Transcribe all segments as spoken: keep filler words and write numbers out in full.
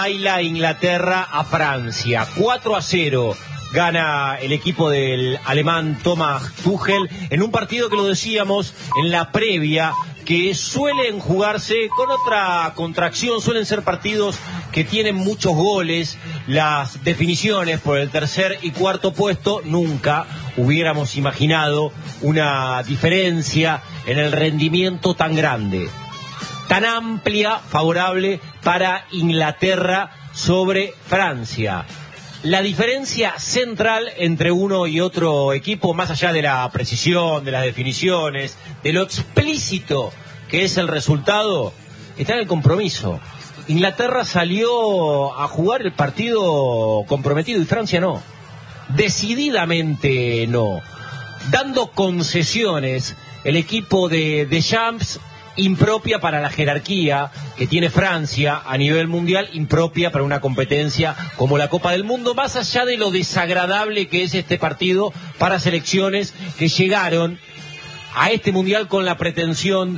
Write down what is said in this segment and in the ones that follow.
Baila Inglaterra a Francia, cuatro a cero gana el equipo del alemán Thomas Tuchel en un partido que lo decíamos en la previa, que suelen jugarse con otra contracción, suelen ser partidos que tienen muchos goles, las definiciones por el tercer y cuarto puesto. Nunca hubiéramos imaginado una diferencia en el rendimiento tan grande, tan amplia, favorable para Inglaterra sobre Francia. La diferencia central entre uno y otro equipo, más allá de la precisión, de las definiciones, de lo explícito que es el resultado, está en el compromiso. Inglaterra salió a jugar el partido comprometido y Francia no. Decididamente no. Dando concesiones, el equipo de Deschamps, impropia para la jerarquía que tiene Francia a nivel mundial, impropia para una competencia como la Copa del Mundo, más allá de lo desagradable que es este partido para selecciones que llegaron a este mundial con la pretensión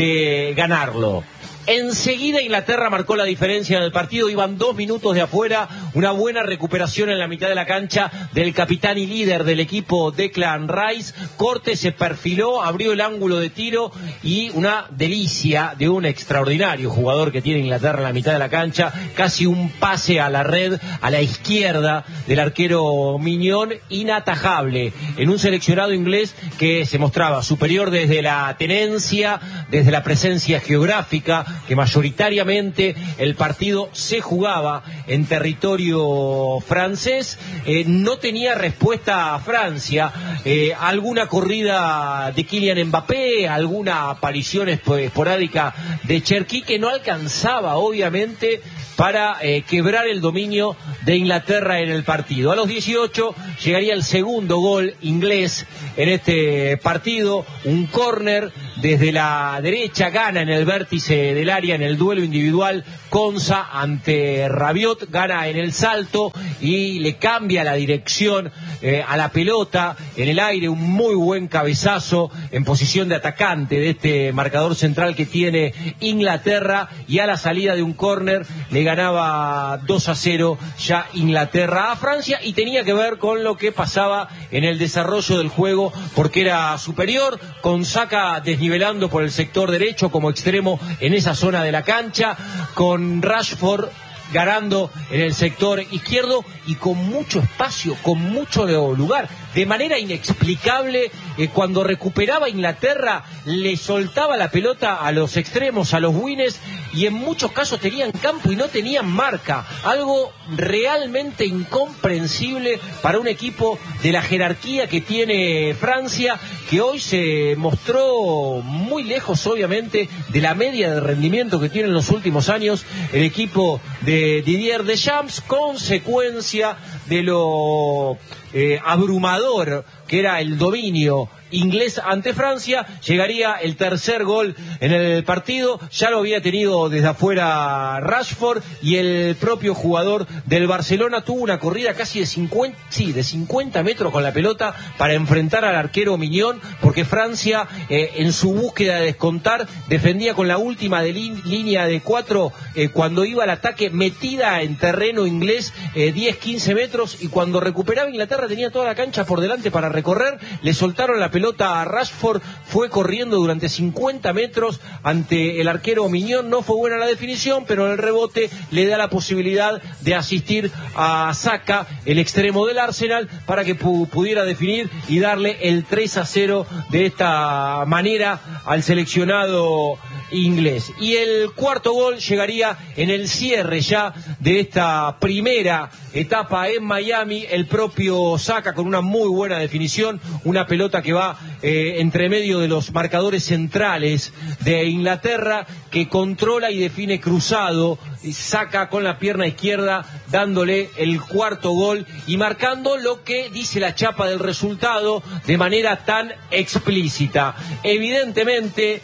de ganarlo. Enseguida Inglaterra marcó la diferencia en el partido, iban dos minutos de afuera, una buena recuperación en la mitad de la cancha del capitán y líder del equipo Declan Rice. Corte se perfiló, abrió el ángulo de tiro y una delicia de un extraordinario jugador que tiene Inglaterra en la mitad de la cancha, casi un pase a la red a la izquierda del arquero Mignon, inatajable en un seleccionado inglés que se mostraba superior desde la tenencia, desde la presencia geográfica, que mayoritariamente el partido se jugaba en territorio francés. Eh, no tenía respuesta a Francia, eh, alguna corrida de Kylian Mbappé, alguna aparición esporádica de Cherki, que no alcanzaba obviamente para eh, quebrar el dominio de Inglaterra en el partido. A los dieciocho llegaría el segundo gol inglés en este partido, un córner desde la derecha, gana en el vértice del área en el duelo individual Konsa ante Rabiot, gana en el salto y le cambia la dirección eh, a la pelota en el aire, un muy buen cabezazo en posición de atacante de este marcador central que tiene Inglaterra, y a la salida de un córner le ganaba dos a cero ya Inglaterra a Francia, y tenía que ver con lo que pasaba en el desarrollo del juego porque era superior, con Saka desnivelando por el sector derecho como extremo en esa zona de la cancha, con Rashford ganando en el sector izquierdo y con mucho espacio, con mucho lugar. De manera inexplicable, eh, cuando recuperaba Inglaterra, le soltaba la pelota a los extremos, a los wingers, y en muchos casos tenían campo y no tenían marca. Algo realmente incomprensible para un equipo de la jerarquía que tiene Francia, que hoy se mostró muy lejos, obviamente, de la media de rendimiento que tiene en los últimos años el equipo de Didier Deschamps, consecuencia de lo eh, abrumador que era el dominio inglés ante Francia. Llegaría el tercer gol en el partido, ya lo había tenido desde afuera Rashford, y el propio jugador del Barcelona tuvo una corrida casi de cincuenta, sí, de cincuenta metros con la pelota para enfrentar al arquero Mignon, porque Francia eh, en su búsqueda de descontar defendía con la última de li- línea de cuatro eh, cuando iba al ataque, metida en terreno inglés eh, diez a quince metros, y cuando recuperaba Inglaterra tenía toda la cancha por delante para recorrer, le soltaron la pelota pelota a Rashford, fue corriendo durante cincuenta metros ante el arquero Mignon. No fue buena la definición, pero el rebote le da la posibilidad de asistir a Saka, el extremo del Arsenal, para que pu- pudiera definir y darle el tres a cero de esta manera al seleccionado inglés. Y el cuarto gol llegaría en el cierre ya de esta primera etapa en Miami. El propio Saka con una muy buena definición, una pelota que va eh, entre medio de los marcadores centrales de Inglaterra, que controla y define cruzado, y Saka con la pierna izquierda dándole el cuarto gol y marcando lo que dice la chapa del resultado de manera tan explícita. Evidentemente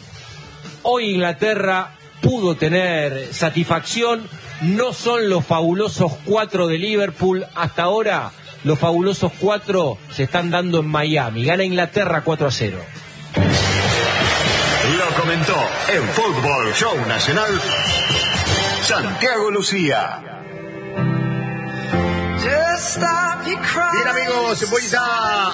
hoy Inglaterra pudo tener satisfacción. No son los fabulosos cuatro de Liverpool. Hasta ahora los fabulosos cuatro se están dando en Miami. Gana Inglaterra cuatro a cero. Lo comentó en Fútbol Show Nacional Santiago Lucía. Bien, amigos, voy ya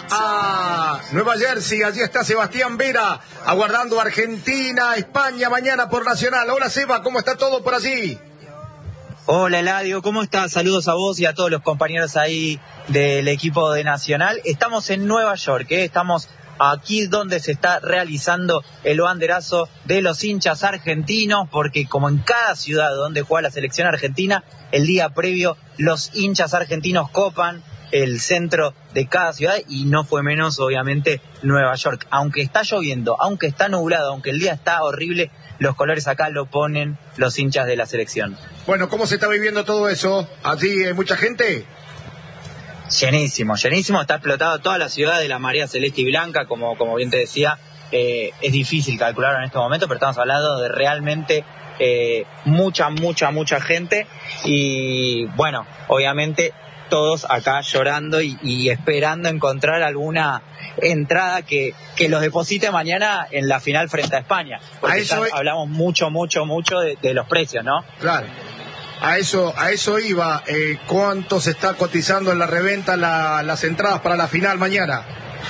a Nueva Jersey. Allí está Sebastián Vera, aguardando Argentina, España, mañana por Nacional. Hola, Seba, ¿cómo está todo por allí? Hola, Eladio, ¿cómo estás? Saludos a vos y a todos los compañeros ahí del equipo de Nacional. Estamos en Nueva York, ¿eh? Estamos aquí donde se está realizando el banderazo de los hinchas argentinos, porque como en cada ciudad donde juega la selección argentina, el día previo los hinchas argentinos copan el centro de cada ciudad, y no fue menos obviamente Nueva York. Aunque está lloviendo, aunque está nublado, aunque el día está horrible, los colores acá lo ponen los hinchas de la selección. Bueno, ¿cómo se está viviendo todo eso? ¿Allí hay mucha gente? Llenísimo, llenísimo, está explotado toda la ciudad de la marea celeste y blanca, como, como bien te decía. Eh, es difícil calcularlo en este momento, pero estamos hablando de realmente eh, mucha, mucha, mucha gente, y bueno, obviamente todos acá llorando y, y esperando encontrar alguna entrada que, que los deposite mañana en la final frente a España, porque a eso ya hablamos mucho, mucho, mucho de, de los precios, ¿no? Claro. A eso, a eso iba. Eh, ¿Cuánto se está cotizando en la reventa la, las entradas para la final mañana?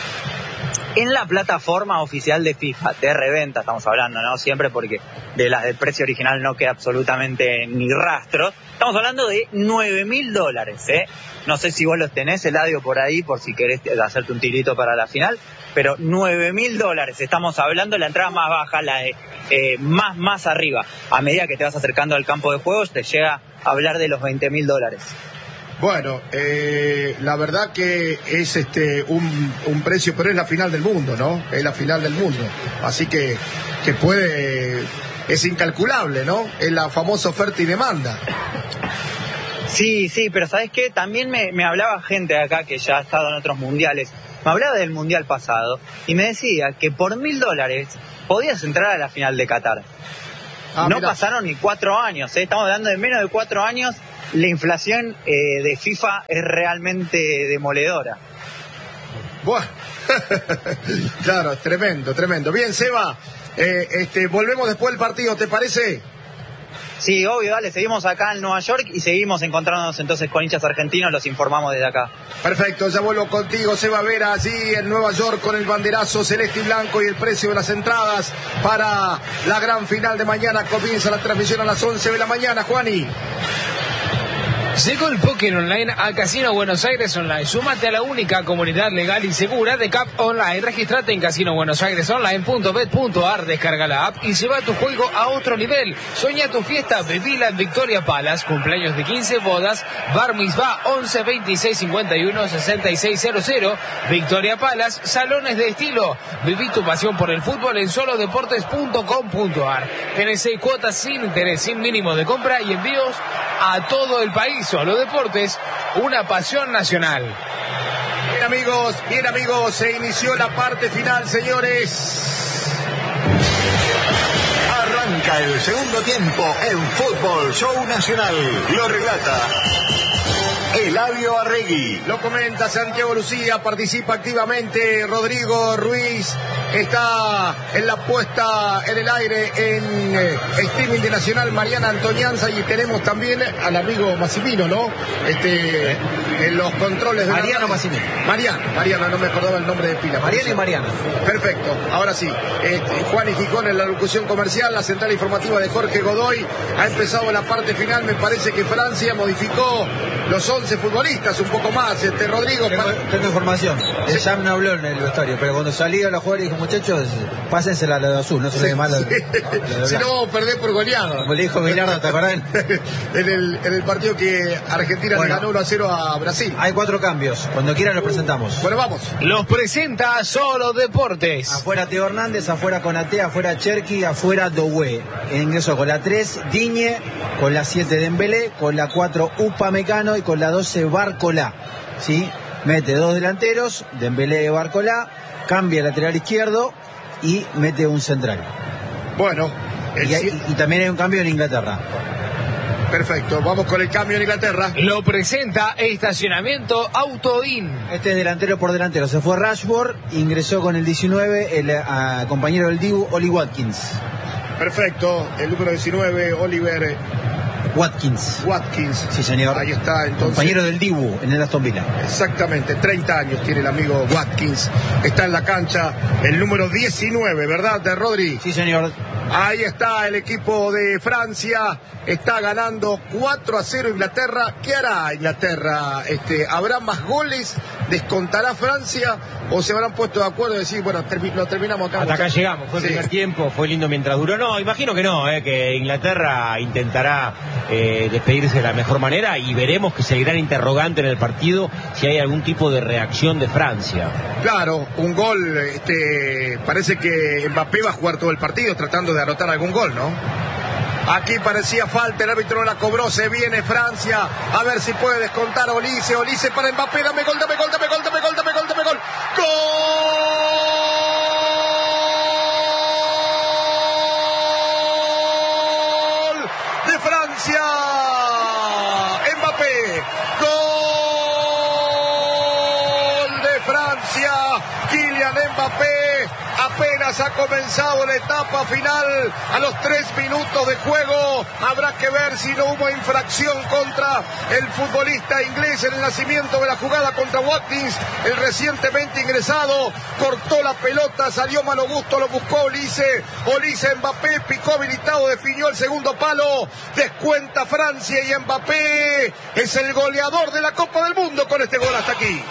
En la plataforma oficial de FIFA, de reventa estamos hablando, ¿no? Siempre, porque de las del precio original no queda absolutamente ni rastro. Estamos hablando de nueve mil dólares, ¿eh? No sé si vos los tenés, Eladio, por ahí, por si querés hacerte un tirito para la final. Pero nueve mil dólares, estamos hablando, la entrada más baja, la de eh, más, más arriba. A medida que te vas acercando al campo de juegos, te llega a hablar de los veinte mil dólares. Bueno, eh, la verdad que es este un, un precio, pero es la final del mundo, ¿no? Es la final del mundo. Así que, que puede, es incalculable, ¿no? Es la famosa oferta y demanda. Sí, sí, pero ¿sabés qué? También me, me hablaba gente de acá que ya ha estado en otros mundiales. Me hablaba del mundial pasado y me decía que por mil dólares podías entrar a la final de Qatar. Ah, no mirá. Pasaron ni cuatro años, ¿eh? Estamos hablando de menos de cuatro años. La inflación eh, de FIFA es realmente demoledora. Bueno, claro, tremendo, tremendo. Bien, Seba, eh, este, volvemos después del partido, ¿te parece? Sí, obvio, dale, seguimos acá en Nueva York y seguimos encontrándonos entonces con hinchas argentinos, los informamos desde acá. Perfecto, ya vuelvo contigo, Seba Vera, allí en Nueva York con el banderazo celeste y blanco y el precio de las entradas para la gran final de mañana. Comienza la transmisión a las once de la mañana, Juani. Llegó el póker online a Casino Buenos Aires Online. Súmate a la única comunidad legal y segura de C A P Online. Registrate en casino buenos aires online punto bet punto ar, descarga la app y lleva tu juego a otro nivel. Sueña tu fiesta, vivila en Victoria Palace, cumpleaños de quince, bodas, bar mitzvah once veintiséis cincuenta y uno sesenta y seis cero cero. Victoria Palace, salones de estilo. Viví tu pasión por el fútbol en solo deportes punto com punto ar. Tenés seis cuotas sin interés, sin mínimo de compra y envíos a todo el país. Solo Deportes, una pasión nacional. Bien, amigos, bien, amigos, se inició la parte final, señores. Arranca el segundo tiempo en Fútbol Show Nacional. Lo relata Eladio Arregui. Lo comenta Santiago Lucía, participa activamente Rodrigo Ruiz, está en la puesta en el aire en eh, streaming de Nacional Mariana Antonianza, y tenemos también al amigo Massimino, ¿no? Este, en los controles de Mariano Massimino. Mariano, Mariano, no me acordaba el nombre de pila. Mariano y Mariano. Perfecto, ahora sí. Este, Juan y Gijón en la locución comercial, la central informativa de Jorge Godoy. Ha empezado la parte final, me parece que Francia modificó los once futbolistas, un poco más, este Rodrigo. Tengo, para... tengo información. El Sí. Jam no habló en el vestuario, pero cuando salí a la jugadora dijo, muchachos, pásensela a la de azul, no se le dé mal. Sí. Si no vamos a perder por goleado. Como le dijo Bilardo, ¿te acordás? en, el, en el partido que Argentina Bueno, le ganó uno a cero a Brasil. Hay cuatro cambios. Cuando quieran los presentamos. Bueno, vamos. Los presenta Solo Deportes. Afuera Teo Hernández, afuera Konaté, afuera Cherki, afuera Doué. Ingreso con la tres, Diñe, con la siete Dembélé, con la cuatro Upamecano y con la doce Barcolá. ¿Sí? Mete dos delanteros, Dembélé y Barcolá, cambia el lateral izquierdo y mete un central. Bueno, el Y, hay- y también hay un cambio en Inglaterra. perfecto. Vamos con el cambio en Inglaterra. Lo presenta Estacionamiento Autoin. Este es delantero por delantero. Se fue Rashford, ingresó con el diecinueve el a, compañero del Dibu, Oli Watkins. Perfecto. El número diecinueve, Oliver Watkins. Watkins. Sí, señor. Ahí está, entonces. Compañero del Dibu en el Aston Villa. Exactamente, treinta años tiene el amigo Watkins. Está en la cancha el número diecinueve, ¿verdad, de Rodri? Sí, señor. Ahí está el equipo de Francia. Está ganando cuatro a cero Inglaterra. ¿Qué hará Inglaterra? Este, ¿Habrá más goles? ¿Descontará Francia? ¿O se habrán puesto de acuerdo y decir, bueno, termi lo terminamos acá? Hasta acá llegamos, fue el Sí. primer tiempo, fue lindo mientras duró. No, imagino que no, eh, que Inglaterra intentará eh, despedirse de la mejor manera y veremos que es el gran interrogante en el partido si hay algún tipo de reacción de Francia. Claro, un gol, este, parece que Mbappé va a jugar todo el partido tratando de anotar algún gol, ¿no? Aquí parecía falta, el árbitro no la cobró, se viene Francia, a ver si puede descontar Olise, Olise para Mbappé, dame gol, dame gol, dame gol, dame gol, dame gol, dame gol, ¡gol! De Francia, Mbappé, gol de Francia, Kylian Mbappé. Apenas ha comenzado la etapa final, a los tres minutos de juego. Habrá que ver si no hubo infracción contra el futbolista inglés en el nacimiento de la jugada contra Watkins, el recientemente ingresado. Cortó la pelota, salió mano gusto, lo buscó Olise. Olise, Mbappé picó habilitado, definió el segundo palo. Descuenta Francia y Mbappé es el goleador de la Copa del Mundo con este gol hasta aquí.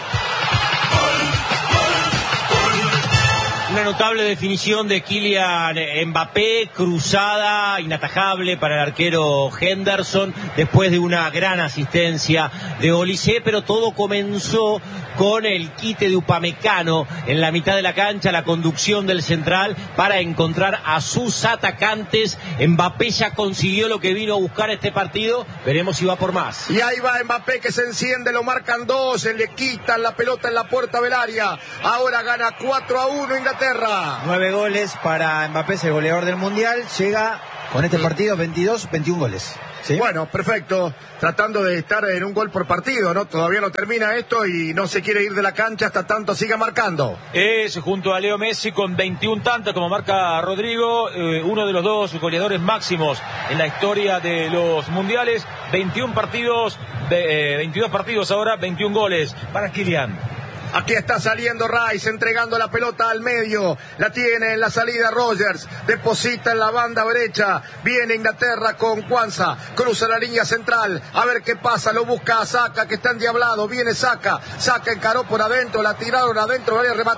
Una notable definición de Kylian Mbappé, cruzada, inatajable para el arquero Henderson, después de una gran asistencia de Olise, pero todo comenzó con el quite de Upamecano en la mitad de la cancha, la conducción del central para encontrar a sus atacantes. Mbappé ya consiguió lo que vino a buscar este partido, veremos si va por más. Y ahí va Mbappé que se enciende, lo marcan dos, le quitan la pelota en la puerta del área. Ahora gana cuatro a uno Inglaterra. Nueve goles para Mbappé, es el goleador del Mundial. Llega con este partido veintidós, veintiún goles. ¿Sí? Bueno, perfecto. Tratando de estar en un gol por partido, ¿no? Todavía no termina esto y no se quiere ir de la cancha hasta tanto siga marcando. Es junto a Leo Messi con veintiún tantos, como marca Rodrigo, eh, uno de los dos goleadores máximos en la historia de los mundiales. veintiún partidos, de, eh, veintidós partidos ahora, veintiún goles para Kylian. Aquí está saliendo Rice, entregando la pelota al medio. La tiene en la salida Rogers. Deposita en la banda derecha. Viene Inglaterra con Kwanza. Cruza la línea central. A ver qué pasa. Lo busca a Saka, que está endiablado. Viene Saka. Saka encaró por adentro. La tiraron adentro.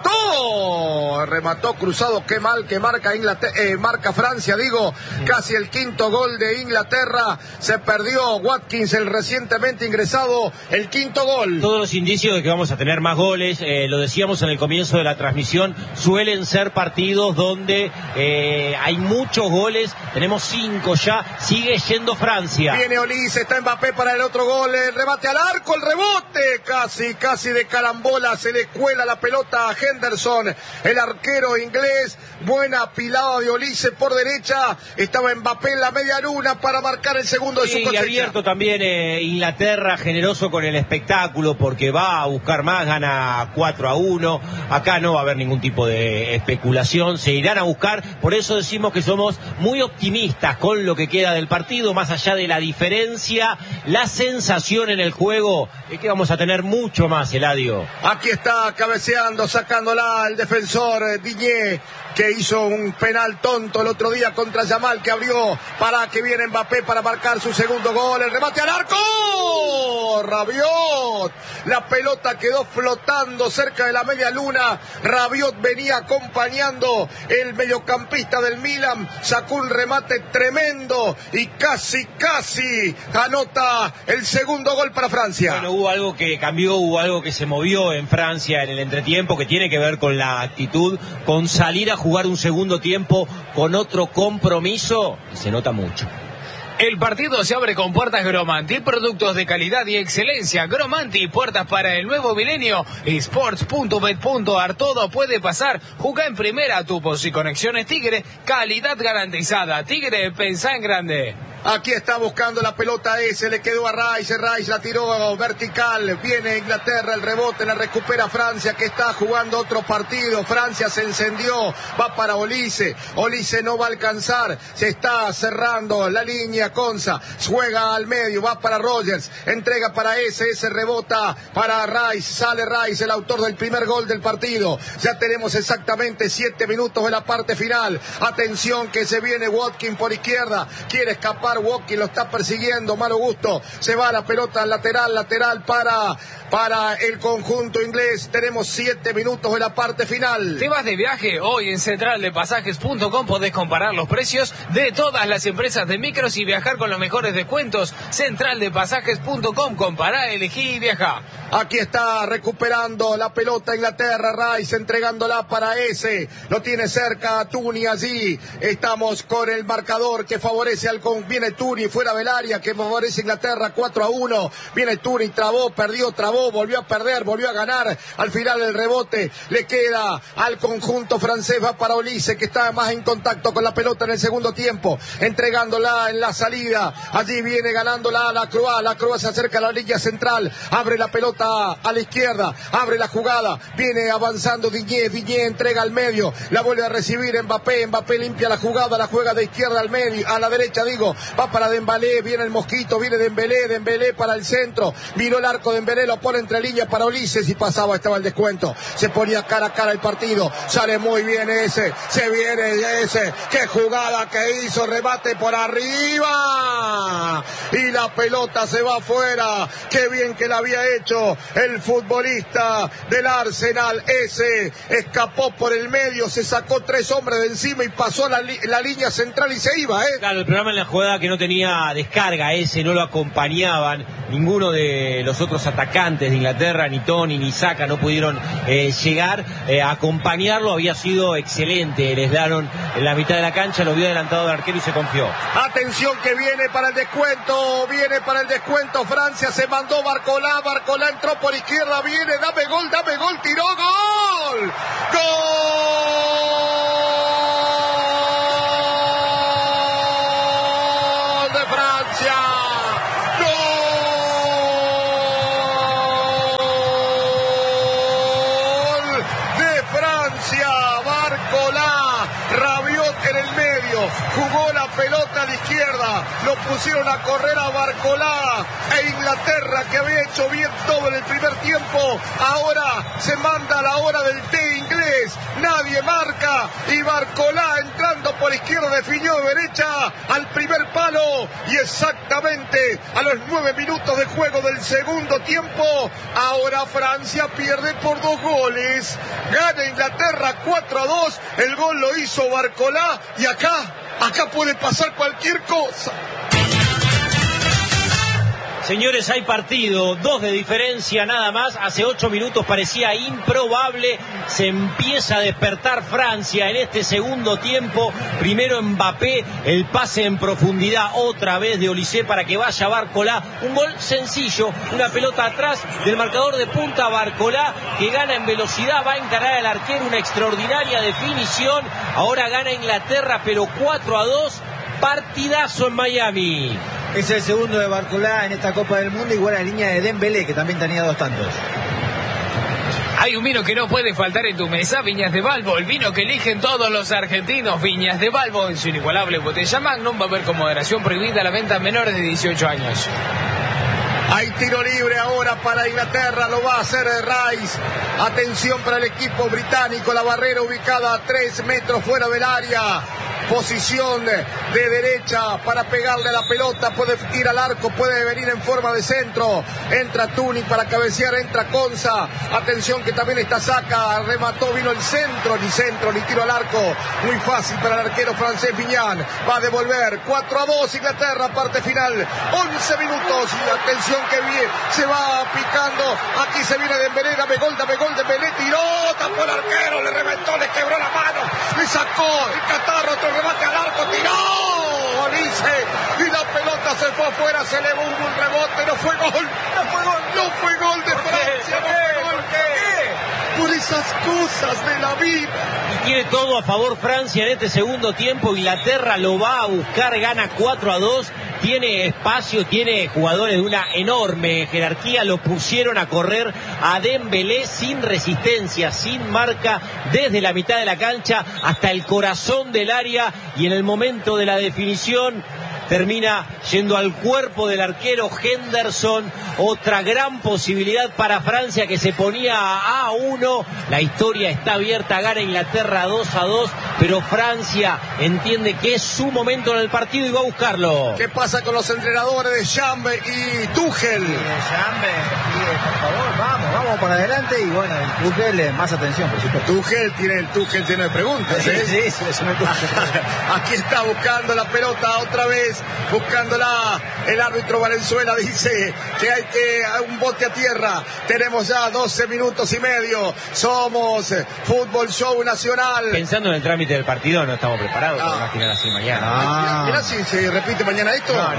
Remató. Remató cruzado. Qué mal que marca Inglaterra, eh, marca Francia, digo. Casi el quinto gol de Inglaterra. Se perdió Watkins, el recientemente ingresado. El quinto gol. Todos los indicios de que vamos a tener más goles. Eh, lo decíamos en el comienzo de la transmisión, suelen ser partidos donde eh, hay muchos goles, tenemos cinco ya, sigue yendo Francia. Viene Olise, está Mbappé para el otro gol, el remate al arco, el rebote, casi, casi de carambola, se le cuela la pelota a Henderson, el arquero inglés, buena pilada de Olise por derecha, estaba Mbappé en la media luna para marcar el segundo de Sí, su cosecha. y abierto también eh, Inglaterra, generoso con el espectáculo, porque va a buscar más, gana cuatro a uno, acá no va a haber ningún tipo de especulación, se irán a buscar, por eso decimos que somos muy optimistas con lo que queda del partido, más allá de la diferencia, la sensación en el juego es que vamos a tener mucho más, Eladio. Aquí está cabeceando, sacándola el defensor eh, Digne, que hizo un penal tonto el otro día contra Yamal, que abrió para que viene Mbappé para marcar su segundo gol, el remate al arco, Rabiot, la pelota quedó flotando cerca de la media luna, Rabiot venía acompañando el mediocampista del Milan, sacó un remate tremendo y casi, casi anota el segundo gol para Francia. Bueno, hubo algo que cambió, hubo algo que se movió en Francia en el entretiempo, que tiene que ver con la actitud, con salir a jugar un segundo tiempo con otro compromiso, y se nota mucho. El partido se abre con puertas Gromanti, productos de calidad y excelencia. Gromanti, puertas para el nuevo milenio. Sports punto bet punto ar, todo puede pasar. Juega en primera, tupos y conexiones Tigre, calidad garantizada. Tigre, pensá en grande. Aquí está buscando la pelota ese, le quedó a Rice, Rice la tiró vertical, viene Inglaterra, el rebote, la recupera Francia, que está jugando otro partido. Francia se encendió, va para Olise, Olise no va a alcanzar, se está cerrando la línea. Konsa juega al medio, va para Rogers, entrega para ese, ese rebota para Rice, sale Rice, el autor del primer gol del partido. Ya tenemos exactamente siete minutos de la parte final. Atención que se viene Watkins por izquierda, quiere escapar Watkins, lo está persiguiendo, malo gusto, se va la pelota lateral, lateral para, para el conjunto inglés. Tenemos siete minutos de la parte final. ¿Te vas de viaje? Hoy en central de pasajes punto com podés comparar los precios de todas las empresas de micros y viajar con los mejores descuentos. central de pasajes punto com, compará, elegí y viaja. Aquí está recuperando la pelota Inglaterra, Rice entregándola para ese, lo tiene cerca Tuni allí. Estamos con el marcador que favorece al con, viene Tuni fuera del área, que favorece Inglaterra cuatro a uno. Viene Tuni, trabó, perdió, trabó, volvió a perder, volvió a ganar. Al final el rebote le queda al conjunto francés, va para Olise, que está más en contacto con la pelota en el segundo tiempo, entregándola en la salida. Allí viene ganándola la Croix, la Croix se acerca a la línea central, abre la pelota a la izquierda, abre la jugada, viene avanzando Digne, Digne entrega al medio, la vuelve a recibir Mbappé, Mbappé limpia la jugada, la juega de izquierda al medio, a la derecha digo, va para Dembélé, viene el Mosquito, viene Dembélé, Dembélé para el centro, vino el arco de Dembélé, lo pone entre líneas para Ulises y pasaba, estaba el descuento, se ponía cara a cara el partido, sale muy bien ese, se viene ese, qué jugada que hizo, remate por arriba y la pelota se va afuera, qué bien que la había hecho el futbolista del Arsenal, ese escapó por el medio, se sacó tres hombres de encima y pasó la, li la línea central y se iba, ¿eh? Claro, el programa en la jugada que no tenía descarga, ese no lo acompañaban, ninguno de los otros atacantes de Inglaterra, ni Tony ni Saka, no pudieron eh, llegar eh, a acompañarlo, había sido excelente, les daron en la mitad de la cancha, lo vio adelantado del arquero y se confió. Atención que viene para el descuento, viene para el descuento Francia, se mandó Barcolá, Barcolá entró por izquierda, viene, dame gol, dame gol, tiró, gol, gol de Francia, gol de Francia, Barcolá, Rabiot en el medio, jugó la pelota a la izquierda, lo pusieron a correr a Barcolá, e Inglaterra, que había hecho bien todo en el primer tiempo, ahora se manda a la hora del té inglés, nadie marca, y Barcolá entrando por izquierda definió de derecha al primer palo, y exactamente a los nueve minutos de juego del segundo tiempo, ahora Francia pierde por dos goles, gana Inglaterra cuatro a dos, el gol lo hizo Barcolá, y acá, acá puede pasar cualquier cosa. Señores, hay partido, dos de diferencia nada más, hace ocho minutos parecía improbable, se empieza a despertar Francia en este segundo tiempo, primero Mbappé, el pase en profundidad otra vez de Olise para que vaya Barcolá, un gol sencillo, una pelota atrás del marcador de punta, Barcolá que gana en velocidad, va a encarar al arquero, una extraordinaria definición, ahora gana Inglaterra pero cuatro a dos, partidazo en Miami. Es el segundo de Barcolá en esta Copa del Mundo, igual a la línea de Dembélé, que también tenía dos tantos. Hay un vino que no puede faltar en tu mesa, Viñas de Balbo, el vino que eligen todos los argentinos. Viñas de Balbo, en su inigualable botella Magnum, va a haber con moderación prohibida la venta a menores de dieciocho años. Hay tiro libre ahora para Inglaterra, lo va a hacer Rice. Atención para el equipo británico, la barrera ubicada a tres metros fuera del área. Posición de derecha para pegarle a la pelota, puede ir al arco, puede venir en forma de centro, entra Tuni para cabecear, entra Konsa, atención que también está Saka, remató, vino el centro, ni centro, ni tiro al arco, muy fácil para el arquero francés Viñán, va a devolver, cuatro a dos Inglaterra, parte final, once minutos, y atención que bien, se va picando, aquí se viene Dembélé, dame gol, dame gol, Dembélé, tiró, tapó el arquero, le reventó, le quebró la mano, le sacó el catarro, otro remate al arco, tiró Olise y la pelota se fue afuera, se elevó un, un rebote, no fue gol, no fue gol, no fue gol de Francia, no fue gol, ¿por qué? Por esas cosas de la vida. Y tiene todo a favor Francia en este segundo tiempo, Inglaterra lo va a buscar, gana cuatro a dos, tiene espacio, tiene jugadores de una enorme jerarquía, lo pusieron a correr a Dembélé sin resistencia, sin marca, desde la mitad de la cancha hasta el corazón del área, y en el momento de la definición termina yendo al cuerpo del arquero Henderson. Otra gran posibilidad para Francia, que se ponía a uno. La historia está abierta, gana Inglaterra dos a dos, pero Francia entiende que es su momento en el partido y va a buscarlo. ¿Qué pasa con los entrenadores de Chambe y Tuchel? Sí, Chambe, por favor, vamos, vamos para adelante. Y bueno, el Tuchel, más atención, por supuesto. Tuchel tiene el Tuchel lleno de preguntas, ¿eh? Sí, sí, sí, es una cosa. Aquí está buscando la pelota otra vez, buscándola. El árbitro Valenzuela dice que hay que un bote a tierra. Tenemos ya doce minutos y medio. Somos Fútbol Show Nacional. Pensando en el trámite del partido, no estamos preparados Ah. para imaginar así mañana. Ah. Mirá si se repite mañana esto. No,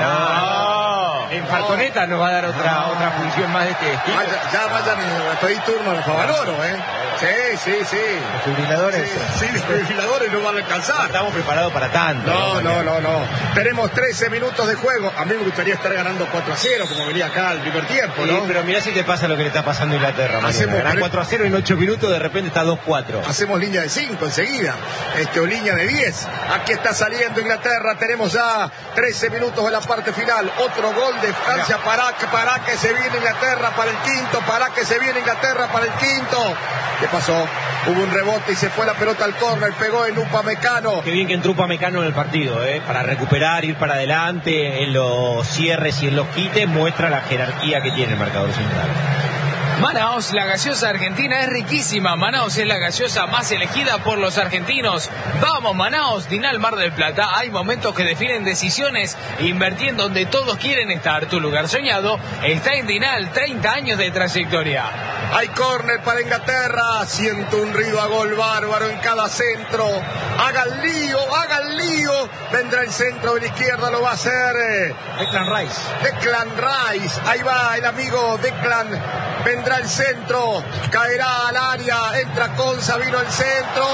no. En Falconeta nos va a dar otra, otra función más de este estilo. Vaya, ya vayan a pedir turno a Favaloro, ¿eh? Sí, sí, sí. Los jubiladores. Sí, sí, los jubiladores no van a alcanzar. No estamos preparados para tanto. No, no, no, no. Tenemos trece minutos de juego. A mí me gustaría estar ganando cuatro a cero, como venía acá al primer tiempo, Sí, ¿no? pero mirá si te pasa lo que le está pasando a Inglaterra. Hacemos Ganar pre- cuatro a cero en ocho minutos, de repente está dos cuatro. Hacemos línea de cinco enseguida, este, o línea de diez. Aquí está saliendo Inglaterra, tenemos ya trece minutos de la parte final. Otro gol de Francia para, para que se viene Inglaterra para el quinto, para que se viene Inglaterra para el quinto. ¿Qué pasó? Hubo un rebote y se fue la pelota al córner, pegó en Upamecano. Qué bien que entró Upamecano en el partido, ¿eh? Para recuperar, ir para adelante, en los cierres y en los quites, muestra la jerarquía que tiene el marcador central. Manaos, la gaseosa argentina es riquísima. Manaos es la gaseosa más elegida por los argentinos. Vamos, Manaos, Dinal Mar del Plata. Hay momentos que definen decisiones. Invertí en donde todos quieren estar. Tu lugar soñado está en Dinal. treinta años de trayectoria. Hay córner para Inglaterra. Siento un río a gol bárbaro en cada centro. Hagan lío, hagan lío. Vendrá el centro de la izquierda, lo va a hacer eh, Declan Rice. Declan Rice. Ahí va el amigo Declan. Vendrá el centro. Caerá al área. Entra Conza, vino el centro.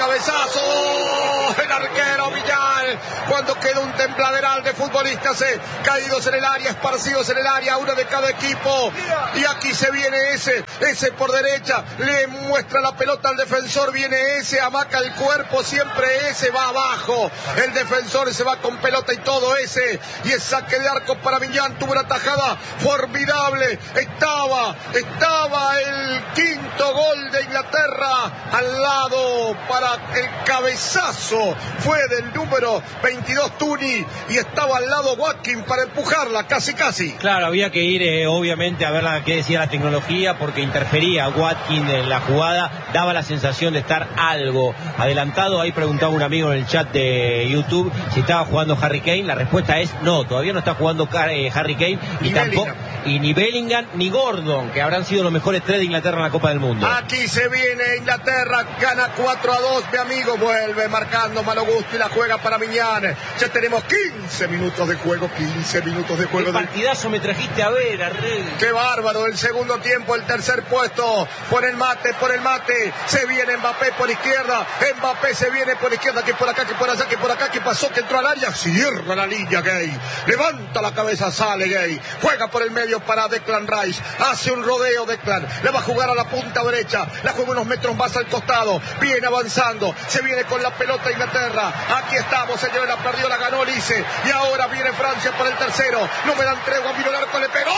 Cabezazo. El arquero Villar. Cuando queda un templaderal de futbolistas eh, caídos en el área, esparcidos en el área, uno de cada equipo. Y aquí se viene ese. Ese por derecha, le muestra la pelota al defensor, viene ese, amaca el cuerpo, siempre ese va abajo, el defensor se va con pelota y todo ese, y es saque de arco para Millán, tuvo una tajada formidable, estaba, estaba el quinto gol de Inglaterra, al lado para el cabezazo, fue del número veintidós Tuni, y estaba al lado Watkins para empujarla, casi casi. Claro, había que ir eh, obviamente a ver la, qué decía la tecnología, porque interfería Watkins en la jugada, daba la sensación de estar algo adelantado. Ahí preguntaba un amigo en el chat de YouTube si estaba jugando Harry Kane. La respuesta es no, todavía no está jugando eh, Harry Kane, y Ni tampoco Bellingham. y ni Bellingham ni Gordon, que habrán sido los mejores tres de Inglaterra en la Copa del Mundo. Aquí se viene Inglaterra, gana cuatro a dos, mi amigo, vuelve marcando Malo Gusto y la juega para Miñán. Ya tenemos quince minutos de juego, quince minutos de Qué juego. Del... partidazo me trajiste a ver, Arrel. Qué bárbaro, el segundo tiempo, el tercer puesto, por el mate, por el mate, se viene Mbappé por izquierda, Mbappé se viene por izquierda, que por acá, que por allá, que por acá, que pasó, que entró al área, cierra la línea Gay, levanta la cabeza, sale Gay, juega por el medio para Declan Rice, hace un rodeo Declan, le va a jugar a la punta derecha, la juega unos metros más al costado, viene avanzando, se viene con la pelota Inglaterra, aquí estamos, señores, la perdió, la ganó Lice, y ahora viene Francia por el tercero, no me dan tregua, vino el arco, le pegó,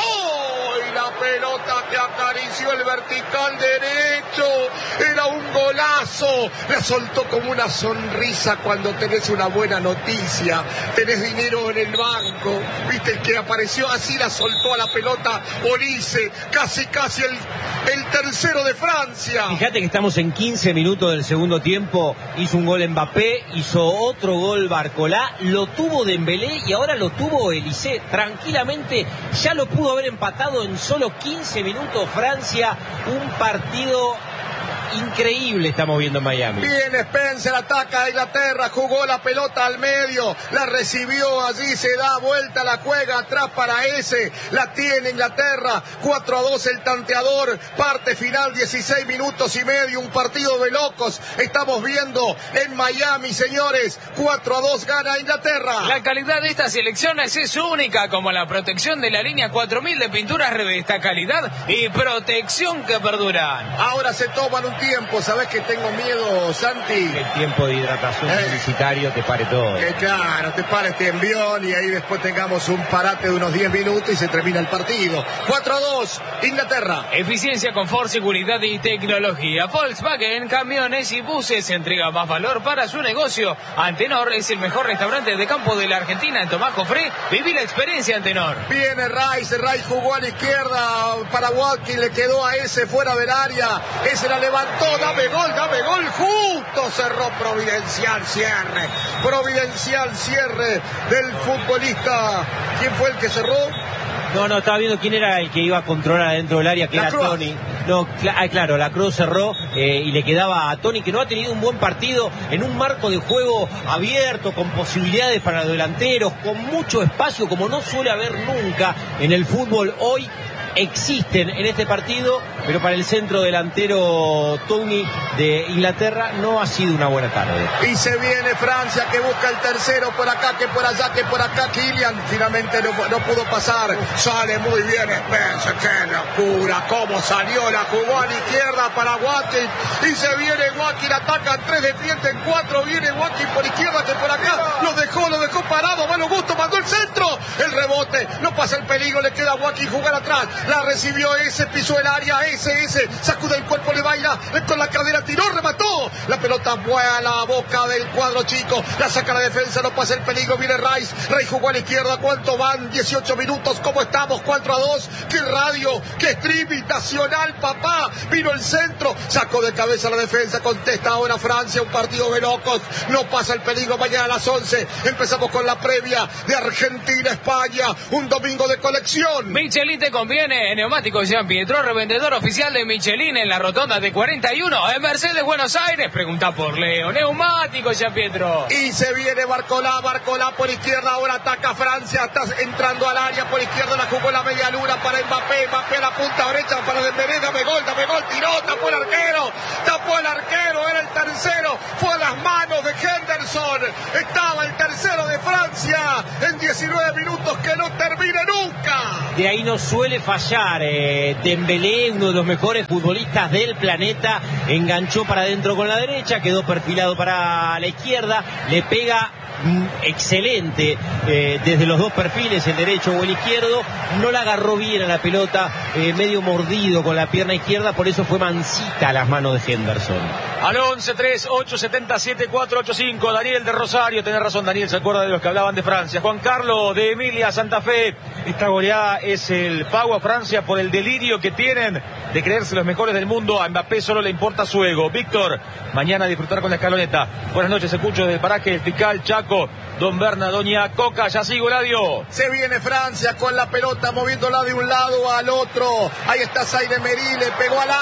y la pelota que acarició el vertical derecho, era un golazo, la soltó como una sonrisa cuando tenés una buena noticia, tenés dinero en el banco, viste, el que apareció así la soltó a la pelota Olise, casi casi el, el tercero de Francia. Fíjate que estamos en quince minutos del segundo tiempo, hizo un gol Mbappé, hizo otro gol Barcolá, lo tuvo Dembélé y ahora lo tuvo Elise, tranquilamente ya lo pudo haber empatado en solo quince minutos Francia, un partido increíble estamos viendo en Miami. Bien, Spencer ataca a Inglaterra, jugó la pelota al medio, la recibió allí, se da vuelta, la juega atrás para ese, la tiene Inglaterra, cuatro a dos el tanteador, parte final, dieciséis minutos y medio, un partido de locos, estamos viendo en Miami, señores, cuatro a dos gana Inglaterra. La calidad de estas elecciones es única, como la protección de la línea cuatro mil de pinturas Revesta, calidad y protección que perduran. Ahora se toman un tiempo, ¿sabes que tengo miedo, Santi? El tiempo de hidratación Eh. publicitario te pare todo. Que claro, te para este envión y ahí después tengamos un parate de unos diez minutos y se termina el partido. cuatro a dos, Inglaterra. Eficiencia, confort, seguridad y tecnología. Volkswagen, camiones y buses entrega más valor para su negocio. Antenor es el mejor restaurante de campo de la Argentina en Tomás Jofré. Viví la experiencia Antenor. Viene Rice, Rice jugó a la izquierda para Watkins, le quedó a ese fuera del área. Ese la levantó, dame gol, dame gol, justo cerró Providencial cierre. Providencial cierre del futbolista. ¿Quién fue el que cerró? No, no, estaba viendo quién era el que iba a controlar adentro del área, que La era Cruz. Tony. No, cl- ah, claro, la Cruz cerró eh, y le quedaba a Tony, que no ha tenido un buen partido en un marco de juego abierto, con posibilidades para los delanteros, con mucho espacio, como no suele haber nunca en el fútbol hoy. Existen en este partido, pero para el centro delantero Tony de Inglaterra no ha sido una buena tarde. Y se viene Francia, que busca el tercero por acá, que por allá, que por acá. Kylian finalmente no, no pudo pasar. Sale muy bien Spencer, qué locura, cómo salió, la jugó a la izquierda para Watkins. Y se viene Watkins, atacan tres, defienden cuatro, viene Watkins por izquierda, que por acá. Lo dejó, lo dejó parado, malo gusto, mandó el centro. El rebote, no pasa el peligro, le queda a Watkins jugar atrás. La recibió ese, pisó el área, ese, ese, sacude el cuerpo, le baila, con la cadera tiró, remató. La pelota vuela a la boca del cuadro chico, la saca la defensa, no pasa el peligro, viene Rice, Rice jugó a la izquierda, ¿cuánto van? dieciocho minutos, ¿cómo estamos? cuatro a dos, qué radio, qué streaming nacional, papá, vino el centro, sacó de cabeza la defensa, contesta ahora Francia, un partido de locos, no pasa el peligro, mañana a las once, empezamos con la previa de Argentina-España, un domingo de colección. Michelin te conviene. Neumáticos Jean Pietro, revendedor oficial de Michelin en la rotonda de cuarenta y uno en Mercedes, Buenos Aires. Pregunta por Leo. Neumáticos Jean Pietro. Y se viene Barcolá, Barcolá por izquierda, ahora ataca Francia, está entrando al área por izquierda, la jugó la media luna para Mbappé, Mbappé a la punta derecha para Dembélé, dame gol, dame gol, tiró, tapó el arquero, tapó el arquero, era el tercero, fue a las manos de Henderson, estaba el tercero de Francia en diecinueve minutos que no termina nunca. De ahí no suele fallar, eh, Dembélé, uno de los mejores futbolistas del planeta, enganchó para adentro con la derecha, quedó perfilado para la izquierda, le pega mm, excelente eh, desde los dos perfiles, el derecho o el izquierdo, no la agarró bien a la pelota, eh, medio mordido con la pierna izquierda, por eso fue mansita a las manos de Henderson. Al once tres ocho siete siete cuatro ocho cinco, Daniel de Rosario, tenés razón Daniel, se acuerda de los que hablaban de Francia. Juan Carlos de Emilia, Santa Fe, esta goleada es el pago a Francia por el delirio que tienen de creerse los mejores del mundo. A Mbappé solo le importa su ego. Víctor, mañana a disfrutar con la escaloneta. Buenas noches, escucho desde el paraje El Fiscal, Chaco, Don Berna, Doña Coca, ya sigo Ladio. Se viene Francia con la pelota, moviéndola de un lado al otro. Ahí está Zaire Emery, le pegó al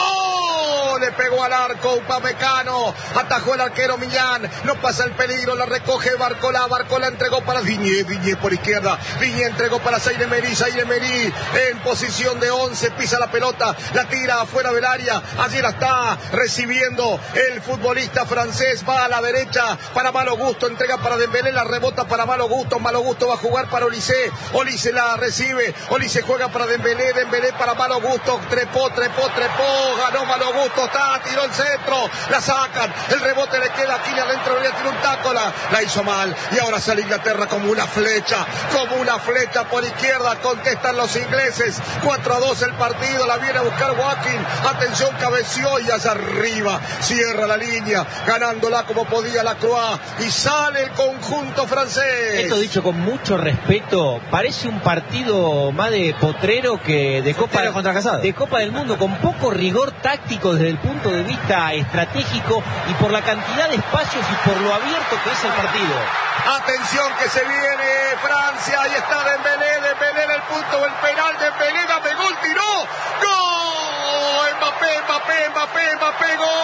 arco. Le pegó al arco Upamecano. Atajó el arquero Millán. No pasa el peligro, la recoge Barcolá. Barcolá entregó para Diñé. Diñé por izquierda. Diñé entregó para Zaire Emery. Zaire Emery en posición de once. Pisa la pelota, la tira afuera del área. Allí la está recibiendo el futbolista francés. Va a la derecha para Malo Gusto. Entrega para Dembélé. La rebota para Malo Gusto. Malo Gusto va a jugar para Olise. Olise la recibe. Olise juega para Dembélé. Dembélé para Malo Gusto. Trepó, trepó, trepó. Ganó Malo Gusto. Está, tiró el centro. La sacan. El rebote le queda aquí adentro. Le tiró un taco. La, la hizo mal. Y ahora sale Inglaterra como una flecha. Como una flecha por izquierda. Contestan los ingleses. cuatro a dos el partido. La viene a buscar Watkins. Atención, cabeció y hacia arriba. Cierra la línea. Ganándola como podía la Croix. Y sale el conjunto francés. Esto dicho con mucho respeto, parece un partido más de potrero que de Copa, contra Casado. de Copa del Mundo, con poco rigor táctico desde el punto de vista estratégico y por la cantidad de espacios y por lo abierto que es el partido. Atención que se viene Francia. Ahí está Dembélé. Dembélé en el punto del penal. Dembélé, dame gol, tiró. ¡Gol! Mbappé, Mbappé, Mbappé, Mbappé, gol.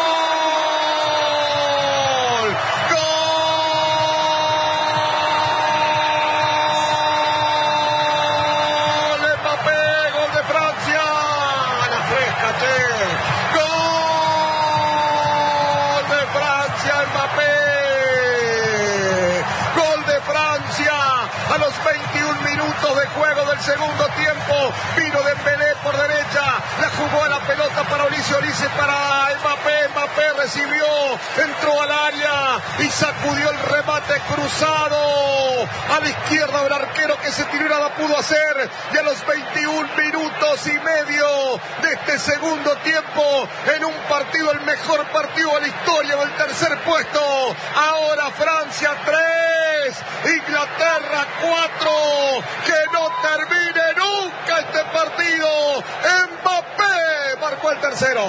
A los veintiún minutos de juego del segundo tiempo, vino Dembélé por derecha, la jugó a la pelota para Olise, Olise para Mbappé, Mbappé recibió, entró al área y sacudió el remate cruzado a la izquierda del arquero que se tiró y nada pudo hacer. Y a los veintiún minutos y medio de este segundo tiempo, en un partido, el mejor partido de la historia del tercer puesto, ahora Francia tres, Inglaterra cuatro, que no termine nunca este partido. Mbappé marcó el tercero.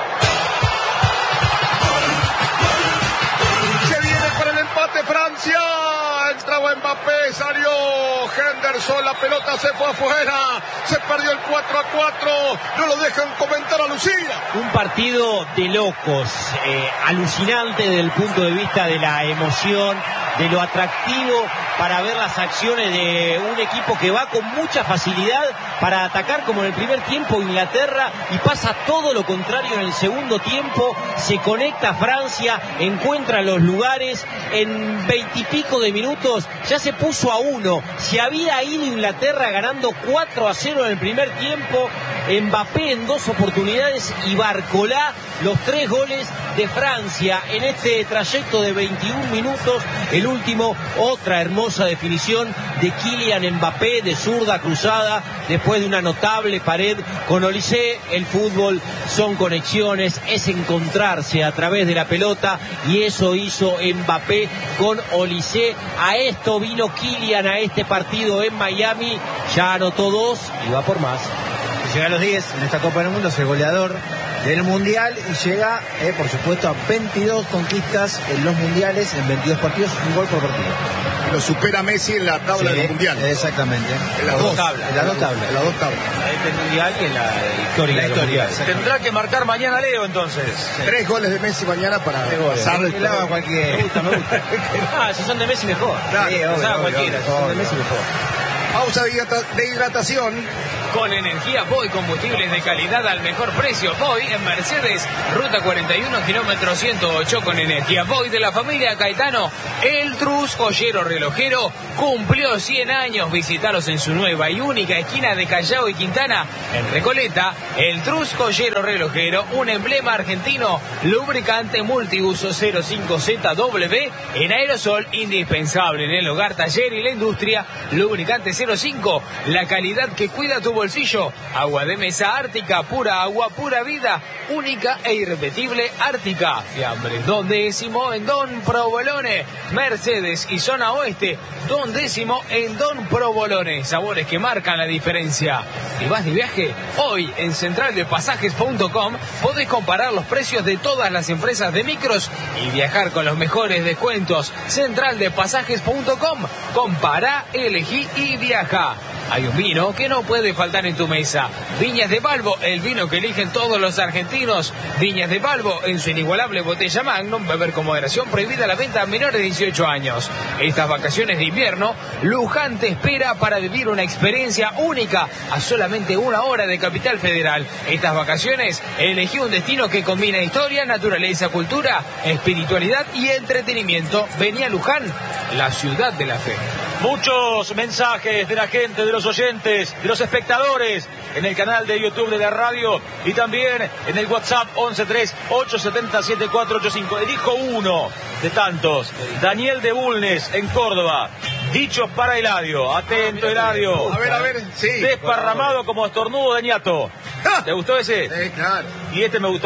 Se viene para el empate Francia. Entraba Mbappé, salió Henderson, la pelota se fue afuera, se perdió el cuatro a cuatro, no lo dejan comentar a Lucía. Un partido de locos, eh, alucinante desde el punto de vista de la emoción, de lo atractivo para ver las acciones de un equipo que va con mucha facilidad para atacar, como en el primer tiempo Inglaterra, y pasa todo lo contrario en el segundo tiempo. Se conecta Francia, encuentra los lugares, en veintipico de minutos ya se puso a uno. Se había ido Inglaterra ganando cuatro a cero en el primer tiempo, Mbappé en dos oportunidades y Barcolá los tres goles de Francia en este trayecto de veintiún minutos. El último, otra hermosa definición de Kylian Mbappé de zurda cruzada después de una notable pared con Olise. El fútbol son conexiones, es encontrarse a través de la pelota, y eso hizo Mbappé con Olise. A esto vino Kylian, a este partido en Miami, ya anotó dos y va por más. Llega a los diez en esta Copa del Mundo, es el goleador del Mundial y llega, eh, por supuesto, a veintidós conquistas en los Mundiales, en veintidós partidos, un gol por partido. Lo supera Messi en la tabla Sí, del Mundial. Exactamente. En las dos tablas. En las dos tablas. En las dos tablas. Este Mundial que es la historia. La de los historia, mundiales. Tendrá que marcar mañana Leo entonces. Tres goles de Messi mañana para pasar el Le haga cualquier. Me gusta, me gusta. Ah, si son de Messi mejor. Claro, Sí, obvio, Pensaba obvio, cualquiera, obvio, si son de obvio. Messi mejor. Pausa de hidrata- de hidratación. Con energía Boy, combustibles de calidad al mejor precio. Boy en Mercedes, ruta cuarenta y uno, kilómetro ciento ocho. Con energía Boy de la familia Caetano, el Trus joyero relojero cumplió cien años. Visitaros en su nueva y única esquina de Callao y Quintana, en Recoleta. El Trus joyero relojero, un emblema argentino, lubricante multiuso cero cinco Z W en aerosol, indispensable en el hogar, taller y la industria. Lubricante cero cinco, la calidad que cuida tu bolsillo. Agua de mesa Ártica, pura agua, pura vida, única e irrepetible Ártica. Fiambre Don Décimo en Don Provolone. Mercedes y zona oeste, Don Décimo en Don Provolone. Sabores que marcan la diferencia. ¿Y vas de viaje? Hoy en central de pasajes punto com podés comparar los precios de todas las empresas de micros y viajar con los mejores descuentos. central de pasajes punto com. Compara, elegí y viaja. Hay un vino que no puede faltar en tu mesa. Viñas de Balbo, el vino que eligen todos los argentinos. Viñas de Balbo, en su inigualable botella Magnum, beber con moderación, prohibida la venta a menores de dieciocho años. Estas vacaciones de invierno, Luján te espera para vivir una experiencia única a solamente una hora de Capital Federal. Estas vacaciones, elegí un destino que combina historia, naturaleza, cultura, espiritualidad y entretenimiento. Vení a Luján, la ciudad de la fe. Muchos mensajes de la gente, de los oyentes, de los espectadores en el canal de YouTube de la radio y también en el WhatsApp once tres ocho siete cero siete cuatro ocho cinco. Elijo uno de tantos. Daniel de Bulnes, en Córdoba. Dichos para Eladio. Atento, Eladio. A ver, a ver, sí. Desparramado como estornudo de ñato. ¿Te gustó ese? Sí, claro. Y este me gustó.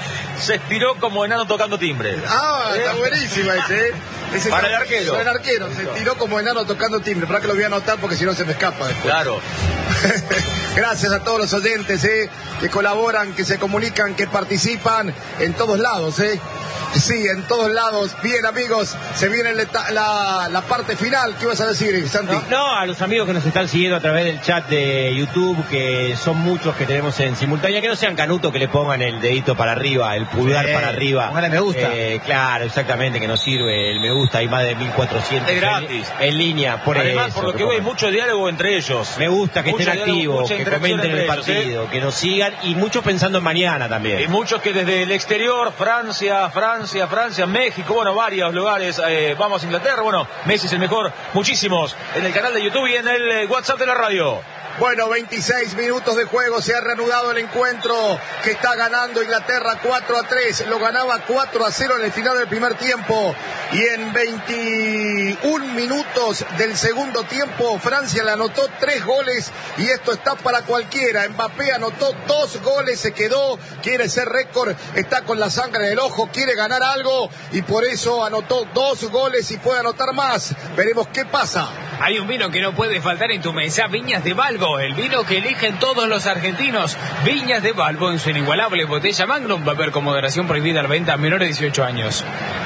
Se estiró como enano tocando timbre. Ah, está buenísima ese, ¿eh? Ese Para está- el arquero. Para el arquero, se tiró como enano tocando timbre. Para que lo voy a anotar porque si no se me escapa después. Claro. Gracias a todos los oyentes, ¿eh? Que colaboran, que se comunican, que participan en todos lados, ¿eh? Sí, en todos lados. Bien, amigos, se viene la, la, la parte final. ¿Qué vas a decir, Santi? No, no, a los amigos que nos están siguiendo a través del chat de YouTube, que son muchos que tenemos en simultánea, que no sean canutos, que le pongan el dedito para arriba, el pulgar sí, para arriba. Póngale me gusta. Eh, claro, exactamente, que nos sirve el me gusta. Hay más de mil cuatrocientos. Es gratis. En, en línea, por Además, eso, por lo que veo, hay mucho diálogo entre ellos. Me gusta que mucho estén diálogo, activos, mucha que interacción comenten el entre ellos, partido, ¿eh? que nos sigan, y muchos pensando en mañana también. Y muchos que desde el exterior, Francia, Francia, Francia, México, bueno, varios lugares, eh, vamos a Inglaterra, bueno, Messi es el mejor, muchísimos, en el canal de YouTube y en el eh, WhatsApp de la radio. Bueno, veintiséis minutos de juego, se ha reanudado el encuentro que está ganando Inglaterra cuatro a tres, lo ganaba cuatro a cero en el final del primer tiempo y en veintiún minutos del segundo tiempo Francia le anotó tres goles y esto está para cualquiera. Mbappé anotó dos goles, se quedó, quiere ser récord, está con la sangre en el ojo, quiere ganar algo y por eso anotó dos goles y puede anotar más. Veremos qué pasa. Hay un vino que no puede faltar en tu mesa, Viñas de Balbo, el vino que eligen todos los argentinos. Viñas de Balbo en su inigualable botella Magnum, beber con moderación, prohibida la venta a menores de dieciocho años.